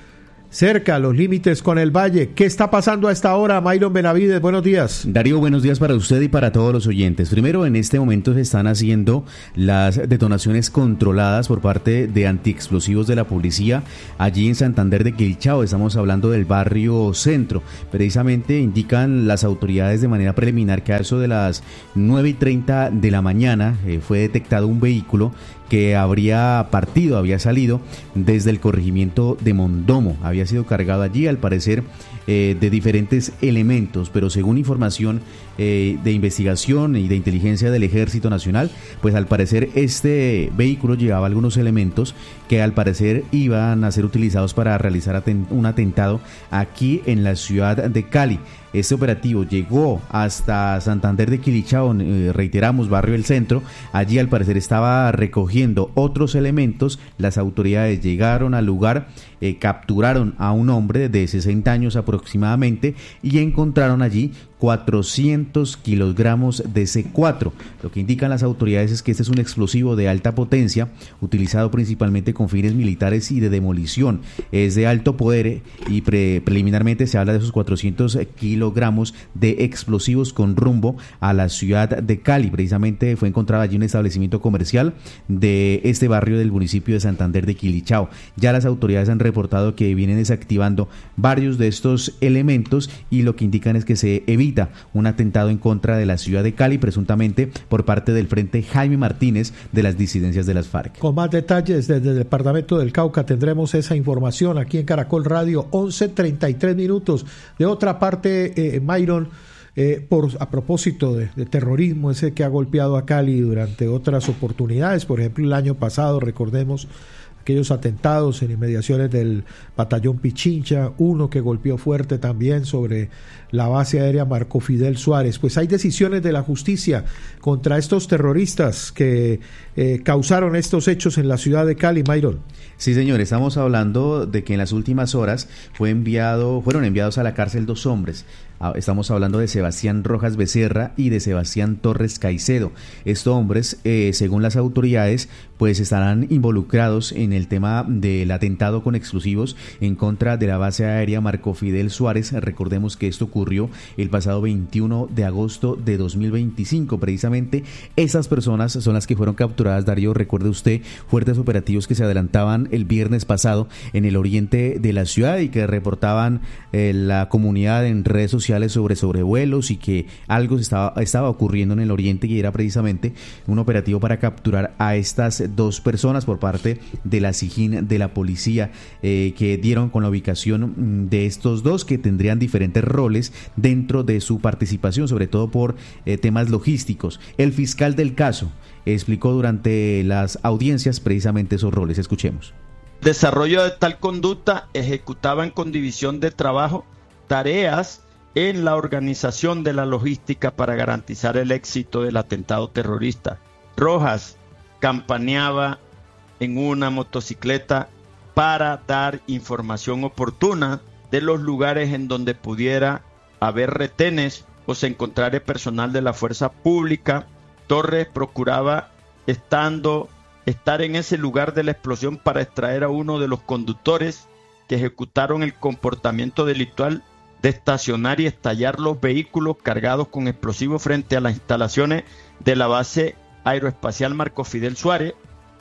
cerca los límites con el Valle. ¿Qué está pasando a esta hora, Myron Benavides? Buenos días. Darío, buenos días para usted y para todos los oyentes. Primero, en este momento se están haciendo las detonaciones controladas por parte de antiexplosivos de la policía allí en Santander de Quilichao. Estamos hablando del barrio Centro. Precisamente indican las autoridades de manera preliminar que a eso de las nueve y treinta de la mañana eh, fue detectado un vehículo que habría partido, había salido desde el corregimiento de Mondomo, había sido cargado allí al parecer eh, de diferentes elementos, pero según información eh, de investigación y de inteligencia del Ejército Nacional, pues al parecer este vehículo llevaba algunos elementos que al parecer iban a ser utilizados para realizar atent- un atentado aquí en la ciudad de Cali. Este operativo llegó hasta Santander de Quilichao, eh, reiteramos, barrio El Centro. Allí al parecer estaba recogiendo otros elementos. Las autoridades llegaron al lugar, eh, capturaron a un hombre de sesenta años aproximadamente y encontraron allí cuatrocientos kilogramos de C cuatro. Lo que indican las autoridades es que este es un explosivo de alta potencia, utilizado principalmente con fines militares y de demolición. Es de alto poder y pre preliminarmente se habla de esos cuatrocientos kilogramos de explosivos con rumbo a la ciudad de Cali. Precisamente fue encontrado allí un establecimiento comercial de este barrio del municipio de Santander de Quilichao. Ya las autoridades han reportado que vienen desactivando varios de estos elementos y lo que indican es que se evita un atentado en contra de la ciudad de Cali, presuntamente por parte del Frente Jaime Martínez de las disidencias de las FARC. Con más detalles desde el departamento del Cauca tendremos esa información aquí en Caracol Radio, once treinta y tres minutos. De otra parte, eh, Myron, eh, por, a propósito de, de terrorismo, ese que ha golpeado a Cali durante otras oportunidades, por ejemplo el año pasado, recordemos aquellos atentados en inmediaciones del batallón Pichincha, uno que golpeó fuerte también sobre la base aérea Marco Fidel Suárez. Pues hay decisiones de la justicia contra estos terroristas que eh, causaron estos hechos en la ciudad de Cali, Myron. Sí, señor, estamos hablando de que en las últimas horas fue enviado, fueron enviados a la cárcel dos hombres. Estamos hablando de Sebastián Rojas Becerra y de Sebastián Torres Caicedo. Estos hombres, eh, según las autoridades, pues estarán involucrados en el tema del atentado con explosivos en contra de la base aérea Marco Fidel Suárez. Recordemos que esto ocurrió el pasado veintiuno de agosto de dos mil veinticinco. Precisamente esas personas son las que fueron capturadas, Darío. Recuerde usted, fuertes operativos que se adelantaban el viernes pasado en el oriente de la ciudad y que reportaban eh, la comunidad en redes sociales sobre sobrevuelos y que algo estaba, estaba ocurriendo en el oriente, y era precisamente un operativo para capturar a estas dos personas por parte de la SIJIN de la policía, eh, que dieron con la ubicación de estos dos que tendrían diferentes roles dentro de su participación, sobre todo por eh, temas logísticos. El fiscal del caso explicó durante las audiencias precisamente esos roles. Escuchemos. Desarrollo de tal conducta ejecutaban con división de trabajo tareas en la organización de la logística para garantizar el éxito del atentado terrorista. Rojas campaneaba en una motocicleta para dar información oportuna de los lugares en donde pudiera haber retenes o se encontrara personal de la fuerza pública. Torres procuraba estando, estar en ese lugar de la explosión para extraer a uno de los conductores que ejecutaron el comportamiento delictual de estacionar y estallar los vehículos cargados con explosivos frente a las instalaciones de la base aeroespacial Marco Fidel Suárez,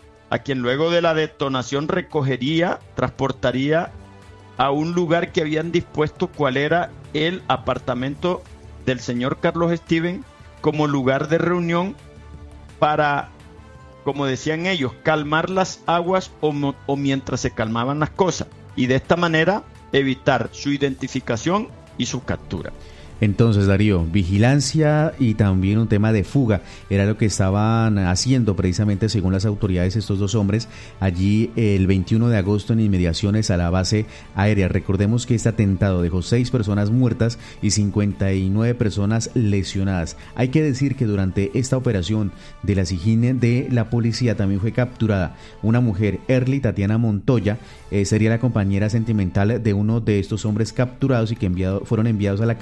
a quien luego de la detonación recogería, transportaría a un lugar que habían dispuesto, cual era el apartamento del señor Carlos Steven, como lugar de reunión para, como decían ellos, calmar las aguas o, o mientras se calmaban las cosas, y de esta manera evitar su identificación y su captura. Entonces, Darío, vigilancia y también un tema de fuga era lo que estaban haciendo precisamente, según las autoridades, estos dos hombres allí el veintiuno de agosto en inmediaciones a la base aérea. Recordemos que este atentado dejó seis personas muertas y cincuenta y nueve personas lesionadas. Hay que decir que durante esta operación de la SIJIN de la policía también fue capturada una mujer, Erly Tatiana Montoya, eh, sería la compañera sentimental de uno de estos hombres capturados y que enviado, fueron enviados a la cárcel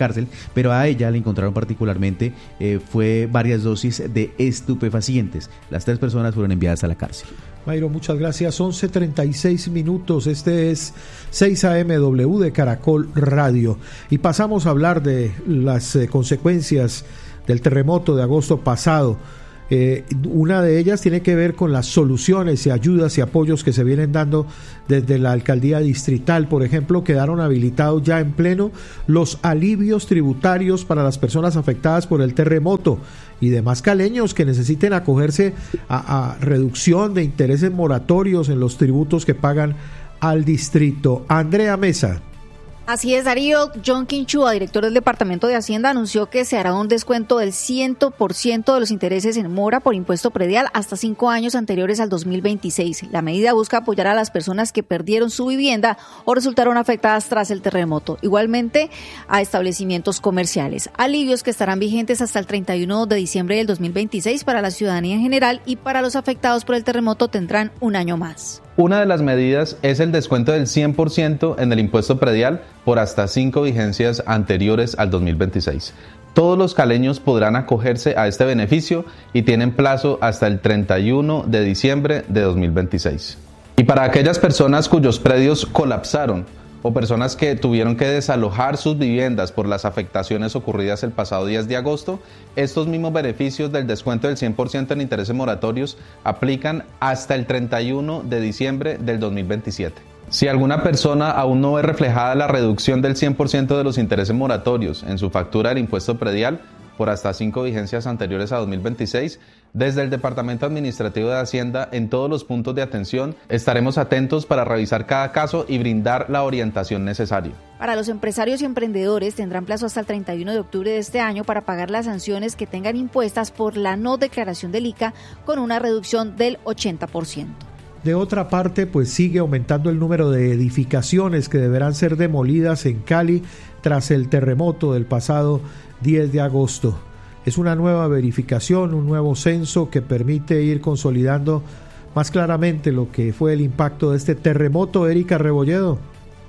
pero a ella le encontraron particularmente eh, fue varias dosis de estupefacientes. Las tres personas fueron enviadas a la cárcel. Mayro, muchas gracias. once treinta y seis minutos. Este es seis A M W de Caracol Radio. Y pasamos a hablar de las eh, consecuencias del terremoto de agosto pasado. Eh, una de ellas tiene que ver con las soluciones y ayudas y apoyos que se vienen dando desde la alcaldía distrital. Por ejemplo, quedaron habilitados ya en pleno los alivios tributarios para las personas afectadas por el terremoto y demás caleños que necesiten acogerse a, a reducción de intereses moratorios en los tributos que pagan al distrito. Andrea Mesa. Así es, Darío. John Quinchua, director del Departamento de Hacienda, anunció que se hará un descuento del cien por ciento de los intereses en mora por impuesto predial hasta cinco años anteriores al dos mil veintiséis. La medida busca apoyar a las personas que perdieron su vivienda o resultaron afectadas tras el terremoto. Igualmente, a establecimientos comerciales. Alivios que estarán vigentes hasta el treinta y uno de diciembre del dos mil veintiséis para la ciudadanía en general, y para los afectados por el terremoto tendrán un año más. Una de las medidas es el descuento del cien por ciento en el impuesto predial por hasta cinco vigencias anteriores al dos mil veintiséis. Todos los caleños podrán acogerse a este beneficio y tienen plazo hasta el treinta y uno de diciembre de dos mil veintiséis. Y para aquellas personas cuyos predios colapsaron o personas que tuvieron que desalojar sus viviendas por las afectaciones ocurridas el pasado diez de agosto, estos mismos beneficios del descuento del cien por ciento en intereses moratorios aplican hasta el treinta y uno de diciembre del dos mil veintisiete. Si alguna persona aún no ve reflejada la reducción del cien por ciento de los intereses moratorios en su factura del impuesto predial por hasta cinco vigencias anteriores a dos mil veintiséis, desde el Departamento Administrativo de Hacienda, en todos los puntos de atención, estaremos atentos para revisar cada caso y brindar la orientación necesaria. Para los empresarios y emprendedores tendrán plazo hasta el treinta y uno de octubre de este año para pagar las sanciones que tengan impuestas por la no declaración del I C A, con una reducción del ochenta por ciento. De otra parte, pues sigue aumentando el número de edificaciones que deberán ser demolidas en Cali tras el terremoto del pasado diez de agosto. Es una nueva verificación, un nuevo censo que permite ir consolidando más claramente lo que fue el impacto de este terremoto. Erika Rebolledo.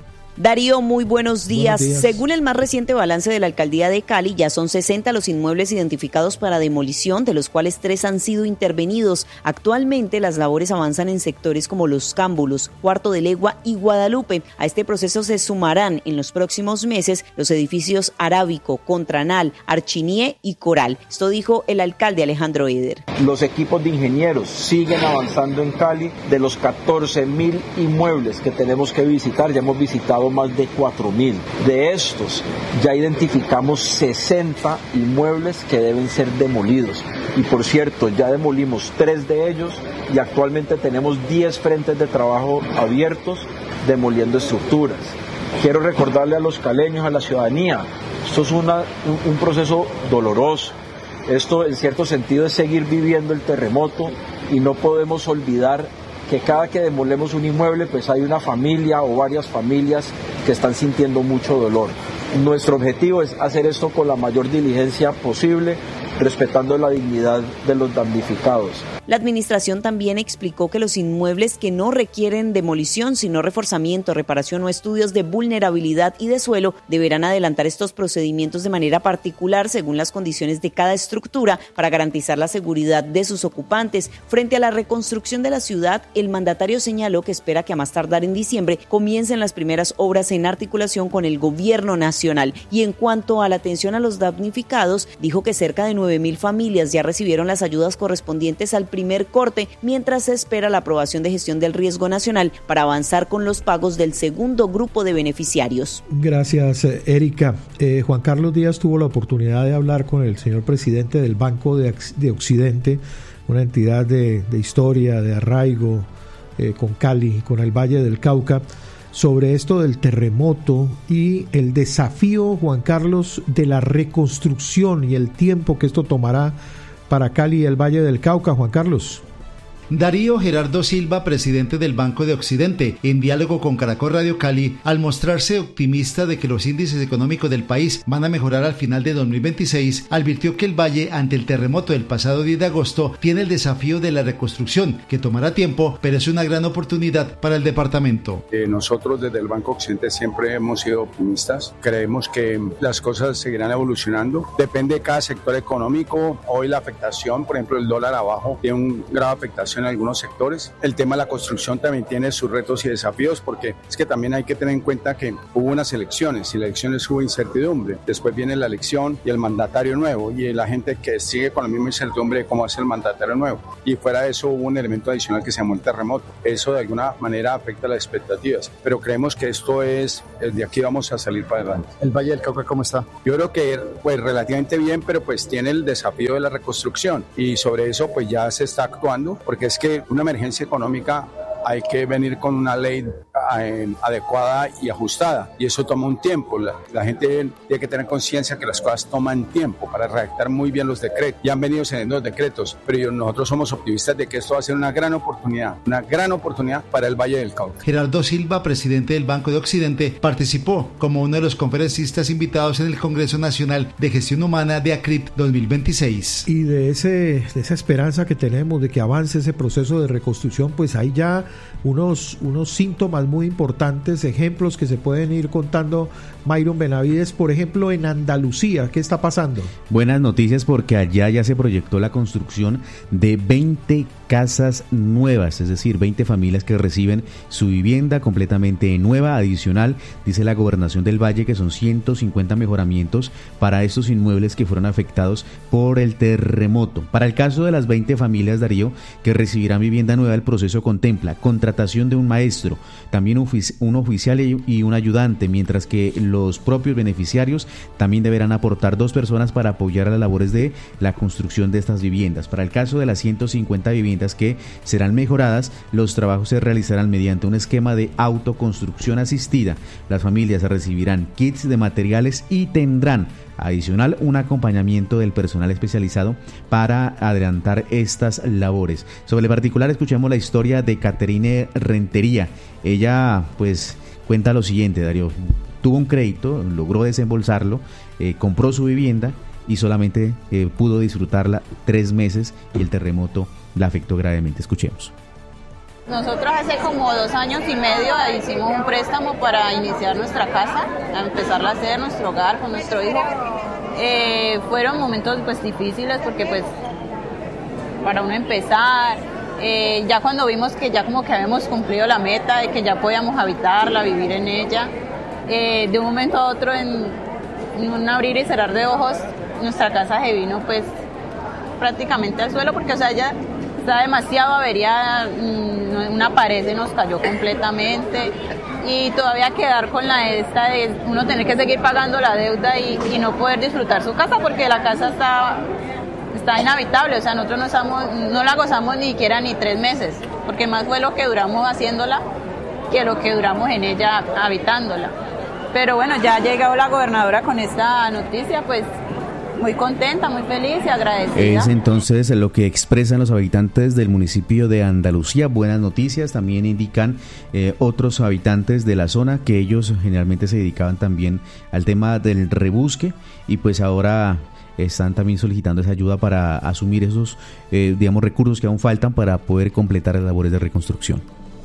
Darío, muy buenos días. buenos días. Según el más reciente balance de la alcaldía de Cali, ya son sesenta los inmuebles identificados para demolición, de los cuales tres han sido intervenidos. Actualmente las labores avanzan en sectores como Los Cámbulos, Cuarto de Legua y Guadalupe. A este proceso se sumarán en los próximos meses los edificios Arábico, Contranal, Archinie y Coral. Esto dijo el alcalde Alejandro Eder. Los equipos de ingenieros siguen avanzando en Cali. De los catorce mil inmuebles que tenemos que visitar, ya hemos visitado más de cuatro mil. De estos ya identificamos sesenta inmuebles que deben ser demolidos. Y por cierto, ya demolimos tres de ellos y actualmente tenemos diez frentes de trabajo abiertos demoliendo estructuras. Quiero recordarle a los caleños, a la ciudadanía, esto es una, un, un proceso doloroso. Esto en cierto sentido es seguir viviendo el terremoto y no podemos olvidar que cada que demolemos un inmueble, pues hay una familia o varias familias que están sintiendo mucho dolor. Nuestro objetivo es hacer esto con la mayor diligencia posible, respetando la dignidad de los damnificados. La administración también explicó que los inmuebles que no requieren demolición, sino reforzamiento, reparación o estudios de vulnerabilidad y de suelo, deberán adelantar estos procedimientos de manera particular según las condiciones de cada estructura para garantizar la seguridad de sus ocupantes. Frente a la reconstrucción de la ciudad, el mandatario señaló que espera que a más tardar en diciembre comiencen las primeras obras en articulación con el gobierno nacional. Y en cuanto a la atención a los damnificados, dijo que cerca de nueve mil familias ya recibieron las ayudas correspondientes al primer corte, mientras se espera la aprobación de gestión del riesgo nacional para avanzar con los pagos del segundo grupo de beneficiarios. Gracias, Erika. Eh, Juan Carlos Díaz tuvo la oportunidad de hablar con el señor presidente del Banco de, de Occidente, una entidad de, de historia, de arraigo eh, con Cali, con el Valle del Cauca, sobre esto del terremoto y el desafío, Juan Carlos, de la reconstrucción y el tiempo que esto tomará para Cali y el Valle del Cauca. Juan Carlos. Darío Gerardo Silva, presidente del Banco de Occidente, en diálogo con Caracol Radio Cali, al mostrarse optimista de que los índices económicos del país van a mejorar al final de dos mil veintiséis, advirtió que el Valle, ante el terremoto del pasado diez de agosto, tiene el desafío de la reconstrucción, que tomará tiempo, pero es una gran oportunidad para el departamento. Eh, nosotros desde el Banco Occidente siempre hemos sido optimistas, creemos que las cosas seguirán evolucionando, depende de cada sector económico. Hoy la afectación, por ejemplo el dólar abajo, tiene una grave afectación en algunos sectores. El tema de la construcción también tiene sus retos y desafíos, porque es que también hay que tener en cuenta que hubo unas elecciones y las elecciones hubo incertidumbre, después viene la elección y el mandatario nuevo y la gente que sigue con la misma incertidumbre de cómo va a ser el mandatario nuevo, y fuera de eso hubo un elemento adicional que se llamó el terremoto. Eso de alguna manera afecta las expectativas, pero creemos que esto es, de aquí vamos a salir para adelante. ¿El Valle del Cauca cómo está? Yo creo que pues relativamente bien, pero pues tiene el desafío de la reconstrucción y sobre eso pues ya se está actuando, porque es que una emergencia económica hay que venir con una ley eh, adecuada y ajustada, y eso toma un tiempo. La, la gente tiene que tener conciencia que las cosas toman tiempo para redactar muy bien los decretos. Ya han venido saliendo los decretos, pero nosotros somos optimistas de que esto va a ser una gran oportunidad, una gran oportunidad para el Valle del Cauca. Gerardo Silva, presidente del Banco de Occidente, participó como uno de los conferencistas invitados en el Congreso Nacional de Gestión Humana de ACRIP dos mil veintiséis. Y de, ese, de esa esperanza que tenemos de que avance ese proceso de reconstrucción, pues hay ya unos, unos síntomas muy importantes, ejemplos que se pueden ir contando. Myron Benavides, por ejemplo, en Andalucía, ¿qué está pasando? Buenas noticias, porque allá ya se proyectó la construcción de veinte casas nuevas, es decir, veinte familias que reciben su vivienda completamente nueva, adicional, dice la Gobernación del Valle, que son ciento cincuenta mejoramientos para estos inmuebles que fueron afectados por el terremoto. Para el caso de las veinte familias, Darío, que recibirán vivienda nueva, el proceso contempla contratación de un maestro, también un, un oficial y un ayudante, mientras que los propios beneficiarios también deberán aportar dos personas para apoyar a las labores de la construcción de estas viviendas. Para el caso de las ciento cincuenta viviendas que serán mejoradas, los trabajos se realizarán mediante un esquema de autoconstrucción asistida. Las familias recibirán kits de materiales y tendrán adicional un acompañamiento del personal especializado para adelantar estas labores. Sobre el particular, escuchemos la historia de Caterine Rentería. Ella pues cuenta lo siguiente, Darío. Tuvo un crédito, logró desembolsarlo, eh, compró su vivienda y solamente eh, pudo disfrutarla tres meses y el terremoto la afectó gravemente. Escuchemos. Nosotros hace como dos años y medio hicimos un préstamo para iniciar nuestra casa, a empezarla a hacer, nuestro hogar con nuestro hijo. Eh, fueron momentos pues difíciles porque pues para uno empezar, eh, ya cuando vimos que ya como que habíamos cumplido la meta de que ya podíamos habitarla, vivir en ella, eh, de un momento a otro en, en un abrir y cerrar de ojos, nuestra casa se vino pues prácticamente al suelo porque o sea ya está demasiado averiada, una pared se nos cayó completamente y todavía quedar con la esta de uno tener que seguir pagando la deuda y, y no poder disfrutar su casa porque la casa está, está inhabitable, o sea nosotros no, estamos, no la gozamos ni siquiera ni tres meses, porque más fue lo que duramos haciéndola que lo que duramos en ella habitándola. Pero bueno, ya ha llegado la gobernadora con esta noticia, pues muy contenta, muy feliz y agradecida. Es entonces lo que expresan los habitantes del municipio de Andalucía. Buenas noticias, también indican eh, otros habitantes de la zona que ellos generalmente se dedicaban también al tema del rebusque y pues ahora están también solicitando esa ayuda para asumir esos eh, digamos recursos que aún faltan para poder completar las labores de reconstrucción.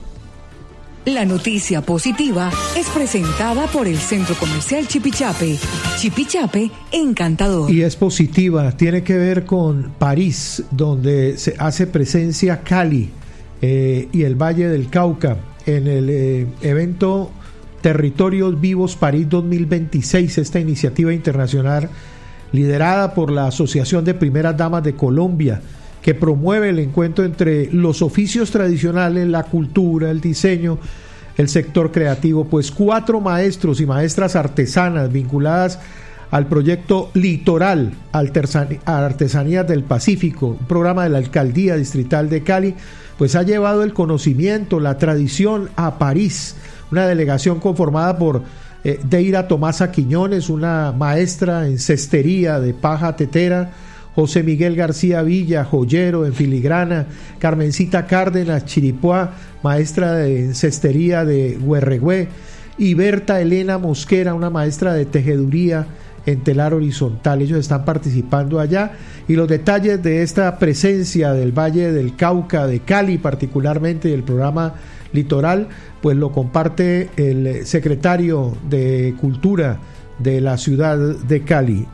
La noticia positiva es presentada por el Centro Comercial Chipichape. Chipichape, encantador. Y es positiva, tiene que ver con París, donde se hace presencia Cali eh, y el Valle del Cauca en el eh, evento Territorios Vivos París dos mil veintiséis, esta iniciativa internacional liderada por la Asociación de Primeras Damas de Colombia, que promueve el encuentro entre los oficios tradicionales, la cultura, el diseño, el sector creativo. Pues cuatro maestros y maestras artesanas vinculadas al proyecto Litoral Artesanías del Pacífico, un programa de la Alcaldía Distrital de Cali, pues ha llevado el conocimiento, la tradición a París. Una delegación conformada por eh, Deira Tomasa Quiñones, una maestra en cestería de paja tetera, José Miguel García Villa, joyero en filigrana, Carmencita Cárdenas, Chiripuá, maestra de cestería de Huerregüe, y Berta Elena Mosquera, una maestra de tejeduría en telar horizontal. Ellos están participando allá, y los detalles de esta presencia del Valle del Cauca, de Cali particularmente, y el programa Litoral, pues lo comparte el secretario de Cultura de la ciudad de Cali.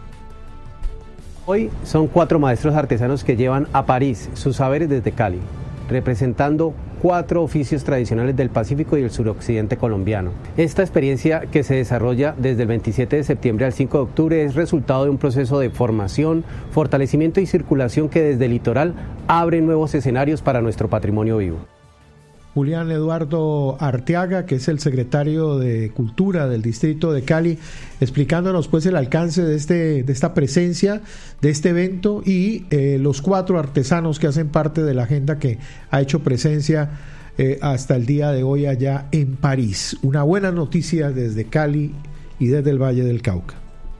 Hoy son cuatro maestros artesanos que llevan a París sus saberes desde Cali, representando cuatro oficios tradicionales del Pacífico y el suroccidente colombiano. Esta experiencia, que se desarrolla desde el veintisiete de septiembre al cinco de octubre, es resultado de un proceso de formación, fortalecimiento y circulación que desde el Litoral abre nuevos escenarios para nuestro patrimonio vivo. Julián Eduardo Arteaga, que es el secretario de Cultura del Distrito de Cali, explicándonos pues el alcance de este de esta presencia, de este evento, y eh, los cuatro artesanos que hacen parte de la agenda que ha hecho presencia eh, hasta el día de hoy allá en París. Una buena noticia desde Cali y desde el Valle del Cauca.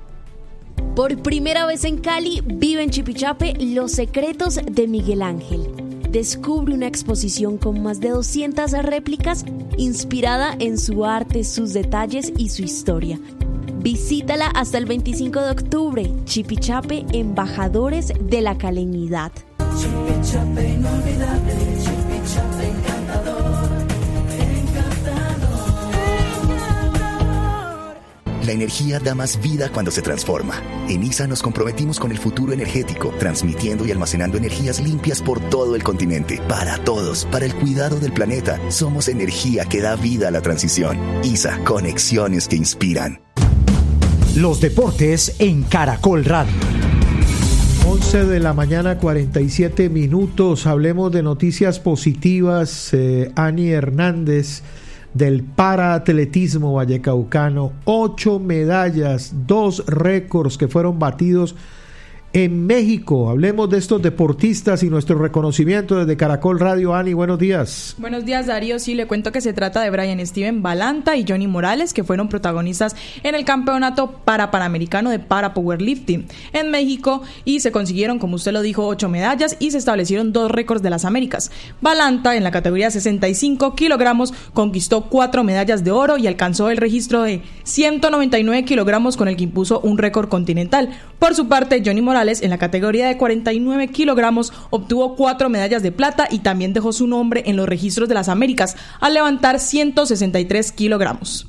Por primera vez en Cali, vive en Chipichape Los Secretos de Miguel Ángel. Descubre una exposición con más de doscientas réplicas inspirada en su arte, sus detalles y su historia. Visítala hasta el veinticinco de octubre. Chipichape, embajadores de la caleñidad. Chipichape inolvidable, Chipichape encantador, encantador, encantador. La energía da más vida cuando se transforma. En I S A nos comprometimos con el futuro energético, transmitiendo y almacenando energías limpias por todo el continente. Para todos, para el cuidado del planeta, somos energía que da vida a la transición. I S A, conexiones que inspiran. Los deportes en Caracol Radio. once de la mañana, cuarenta y siete minutos. Hablemos de noticias positivas. Eh, Ani Hernández, del paraatletismo vallecaucano, ocho medallas, dos récords que fueron batidos en México. Hablemos de estos deportistas y nuestro reconocimiento desde Caracol Radio. Ani, buenos días. Buenos días, Darío. Sí, le cuento que se trata de Brian Steven Balanta y Johnny Morales, que fueron protagonistas en el campeonato para panamericano de para powerlifting en México, y se consiguieron, como usted lo dijo, ocho medallas y se establecieron dos récords de las Américas. Balanta, en la categoría sesenta y cinco kilogramos, conquistó cuatro medallas de oro y alcanzó el registro de ciento noventa y nueve kilogramos, con el que impuso un récord continental. Por su parte, Johnny Morales, en la categoría de cuarenta y nueve kilogramos, obtuvo cuatro medallas de plata y también dejó su nombre en los registros de las Américas al levantar ciento sesenta y tres kilogramos.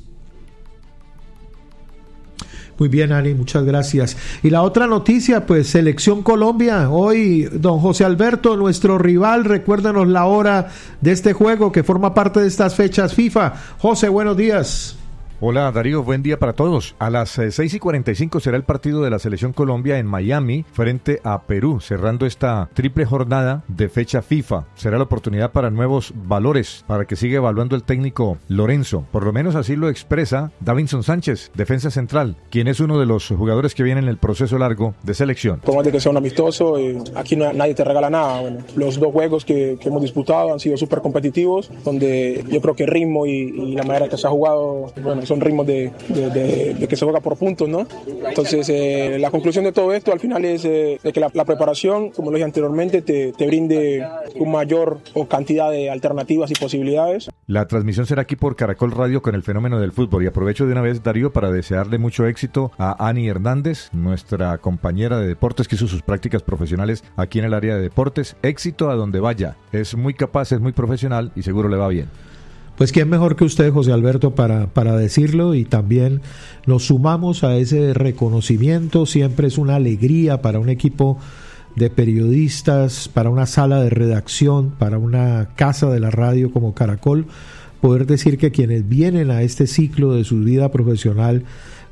Muy bien, Ani, muchas gracias. Y la otra noticia, pues Selección Colombia. Hoy, don José Alberto, nuestro rival, recuérdanos la hora de este juego que forma parte de estas fechas FIFA. José, buenos días. Hola Darío, buen día para todos. A las seis y cuarenta y cinco será el partido de la Selección Colombia en Miami frente a Perú, cerrando esta triple jornada de fecha FIFA. Será la oportunidad para nuevos valores, para que siga evaluando el técnico Lorenzo. Por lo menos así lo expresa Davinson Sánchez, defensa central, quien es uno de los jugadores que viene en el proceso largo de selección. Por más de que sea un amistoso, eh, aquí no, nadie te regala nada. Bueno, los dos juegos que, que hemos disputado han sido súper competitivos, donde yo creo que el ritmo y, y la manera que se ha jugado, bueno, son ritmos de, de, de, de que se juega por puntos, ¿no? Entonces, eh, la conclusión de todo esto al final es eh, de que la, la preparación, como lo dije anteriormente, te, te brinde un mayor o cantidad de alternativas y posibilidades. La transmisión será aquí por Caracol Radio con el fenómeno del fútbol, y aprovecho de una vez, Darío, para desearle mucho éxito a Ani Hernández, nuestra compañera de deportes que hizo sus prácticas profesionales aquí en el área de deportes. Éxito a donde vaya, es muy capaz, es muy profesional y seguro le va bien. Pues quién mejor que usted, José Alberto, para, para decirlo, y también nos sumamos a ese reconocimiento. Siempre es una alegría para un equipo de periodistas, para una sala de redacción, para una casa de la radio como Caracol, poder decir que quienes vienen a este ciclo de su vida profesional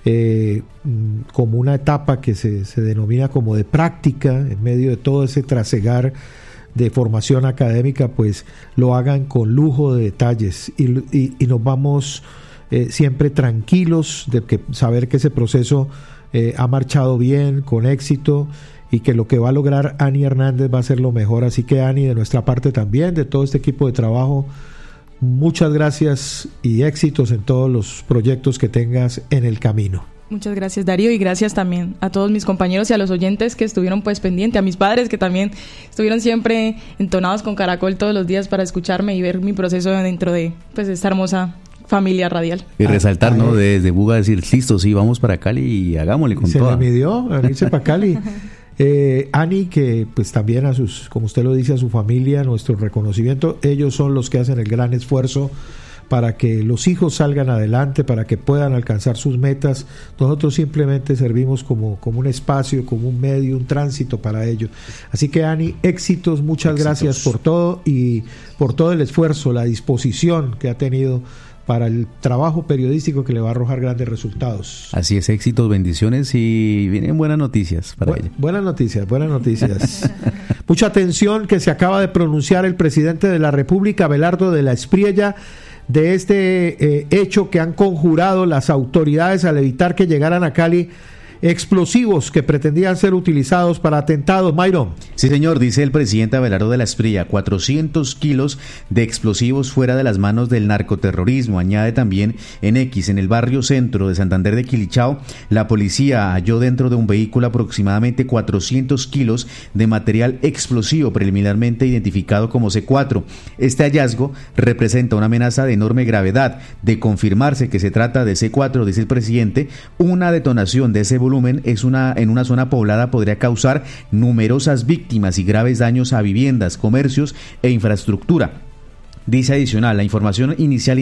eh, como una etapa que se, se denomina como de práctica, en medio de todo ese trasegar de formación académica, pues lo hagan con lujo de detalles, y, y, y nos vamos eh, siempre tranquilos de que saber que ese proceso eh, ha marchado bien, con éxito, y que lo que va a lograr Ani Hernández va a ser lo mejor. Así que, Ani, de nuestra parte también, de todo este equipo de trabajo, muchas gracias y éxitos en todos los proyectos que tengas en el camino. Muchas gracias, Darío, y gracias también a todos mis compañeros y a los oyentes que estuvieron pues pendientes, a mis padres que también estuvieron siempre entonados con Caracol todos los días para escucharme y ver mi proceso dentro de pues esta hermosa familia radial. Y resaltar, ¿no? Desde Buga decir, listo, sí, vamos para Cali y hagámosle con Se toda. la midió a irse para Cali. Eh, Ani, que pues también a sus, como usted lo dice, a su familia, nuestro reconocimiento. Ellos son los que hacen el gran esfuerzo para que los hijos salgan adelante, para que puedan alcanzar sus metas. Nosotros simplemente servimos como, como un espacio, como un medio, un tránsito para ellos. Así que, Ani, éxitos, muchas éxitos. Gracias por todo y por todo el esfuerzo, la disposición que ha tenido para el trabajo periodístico que le va a arrojar grandes resultados. Así es, éxitos, bendiciones y vienen buenas noticias para Bu- ella. Buenas noticias, buenas noticias. Mucha atención que se acaba de pronunciar el presidente de la República, Abelardo de la Espriella, de este eh, hecho que han conjurado las autoridades al evitar que llegaran a Cali explosivos que pretendían ser utilizados para atentados. Mayron. Sí, señor, dice el presidente Abelardo de la Espriella, cuatrocientos kilos de explosivos fuera de las manos del narcoterrorismo. Añade también en X, en el barrio centro de Santander de Quilichao, la policía halló dentro de un vehículo aproximadamente cuatrocientos kilos de material explosivo preliminarmente identificado como C cuatro. Este hallazgo representa una amenaza de enorme gravedad. De confirmarse que se trata de C cuatro, dice el presidente, una detonación de ese volumen es una, en una zona poblada podría causar numerosas víctimas y graves daños a viviendas, comercios e infraestructura. Dice adicional, la información inicial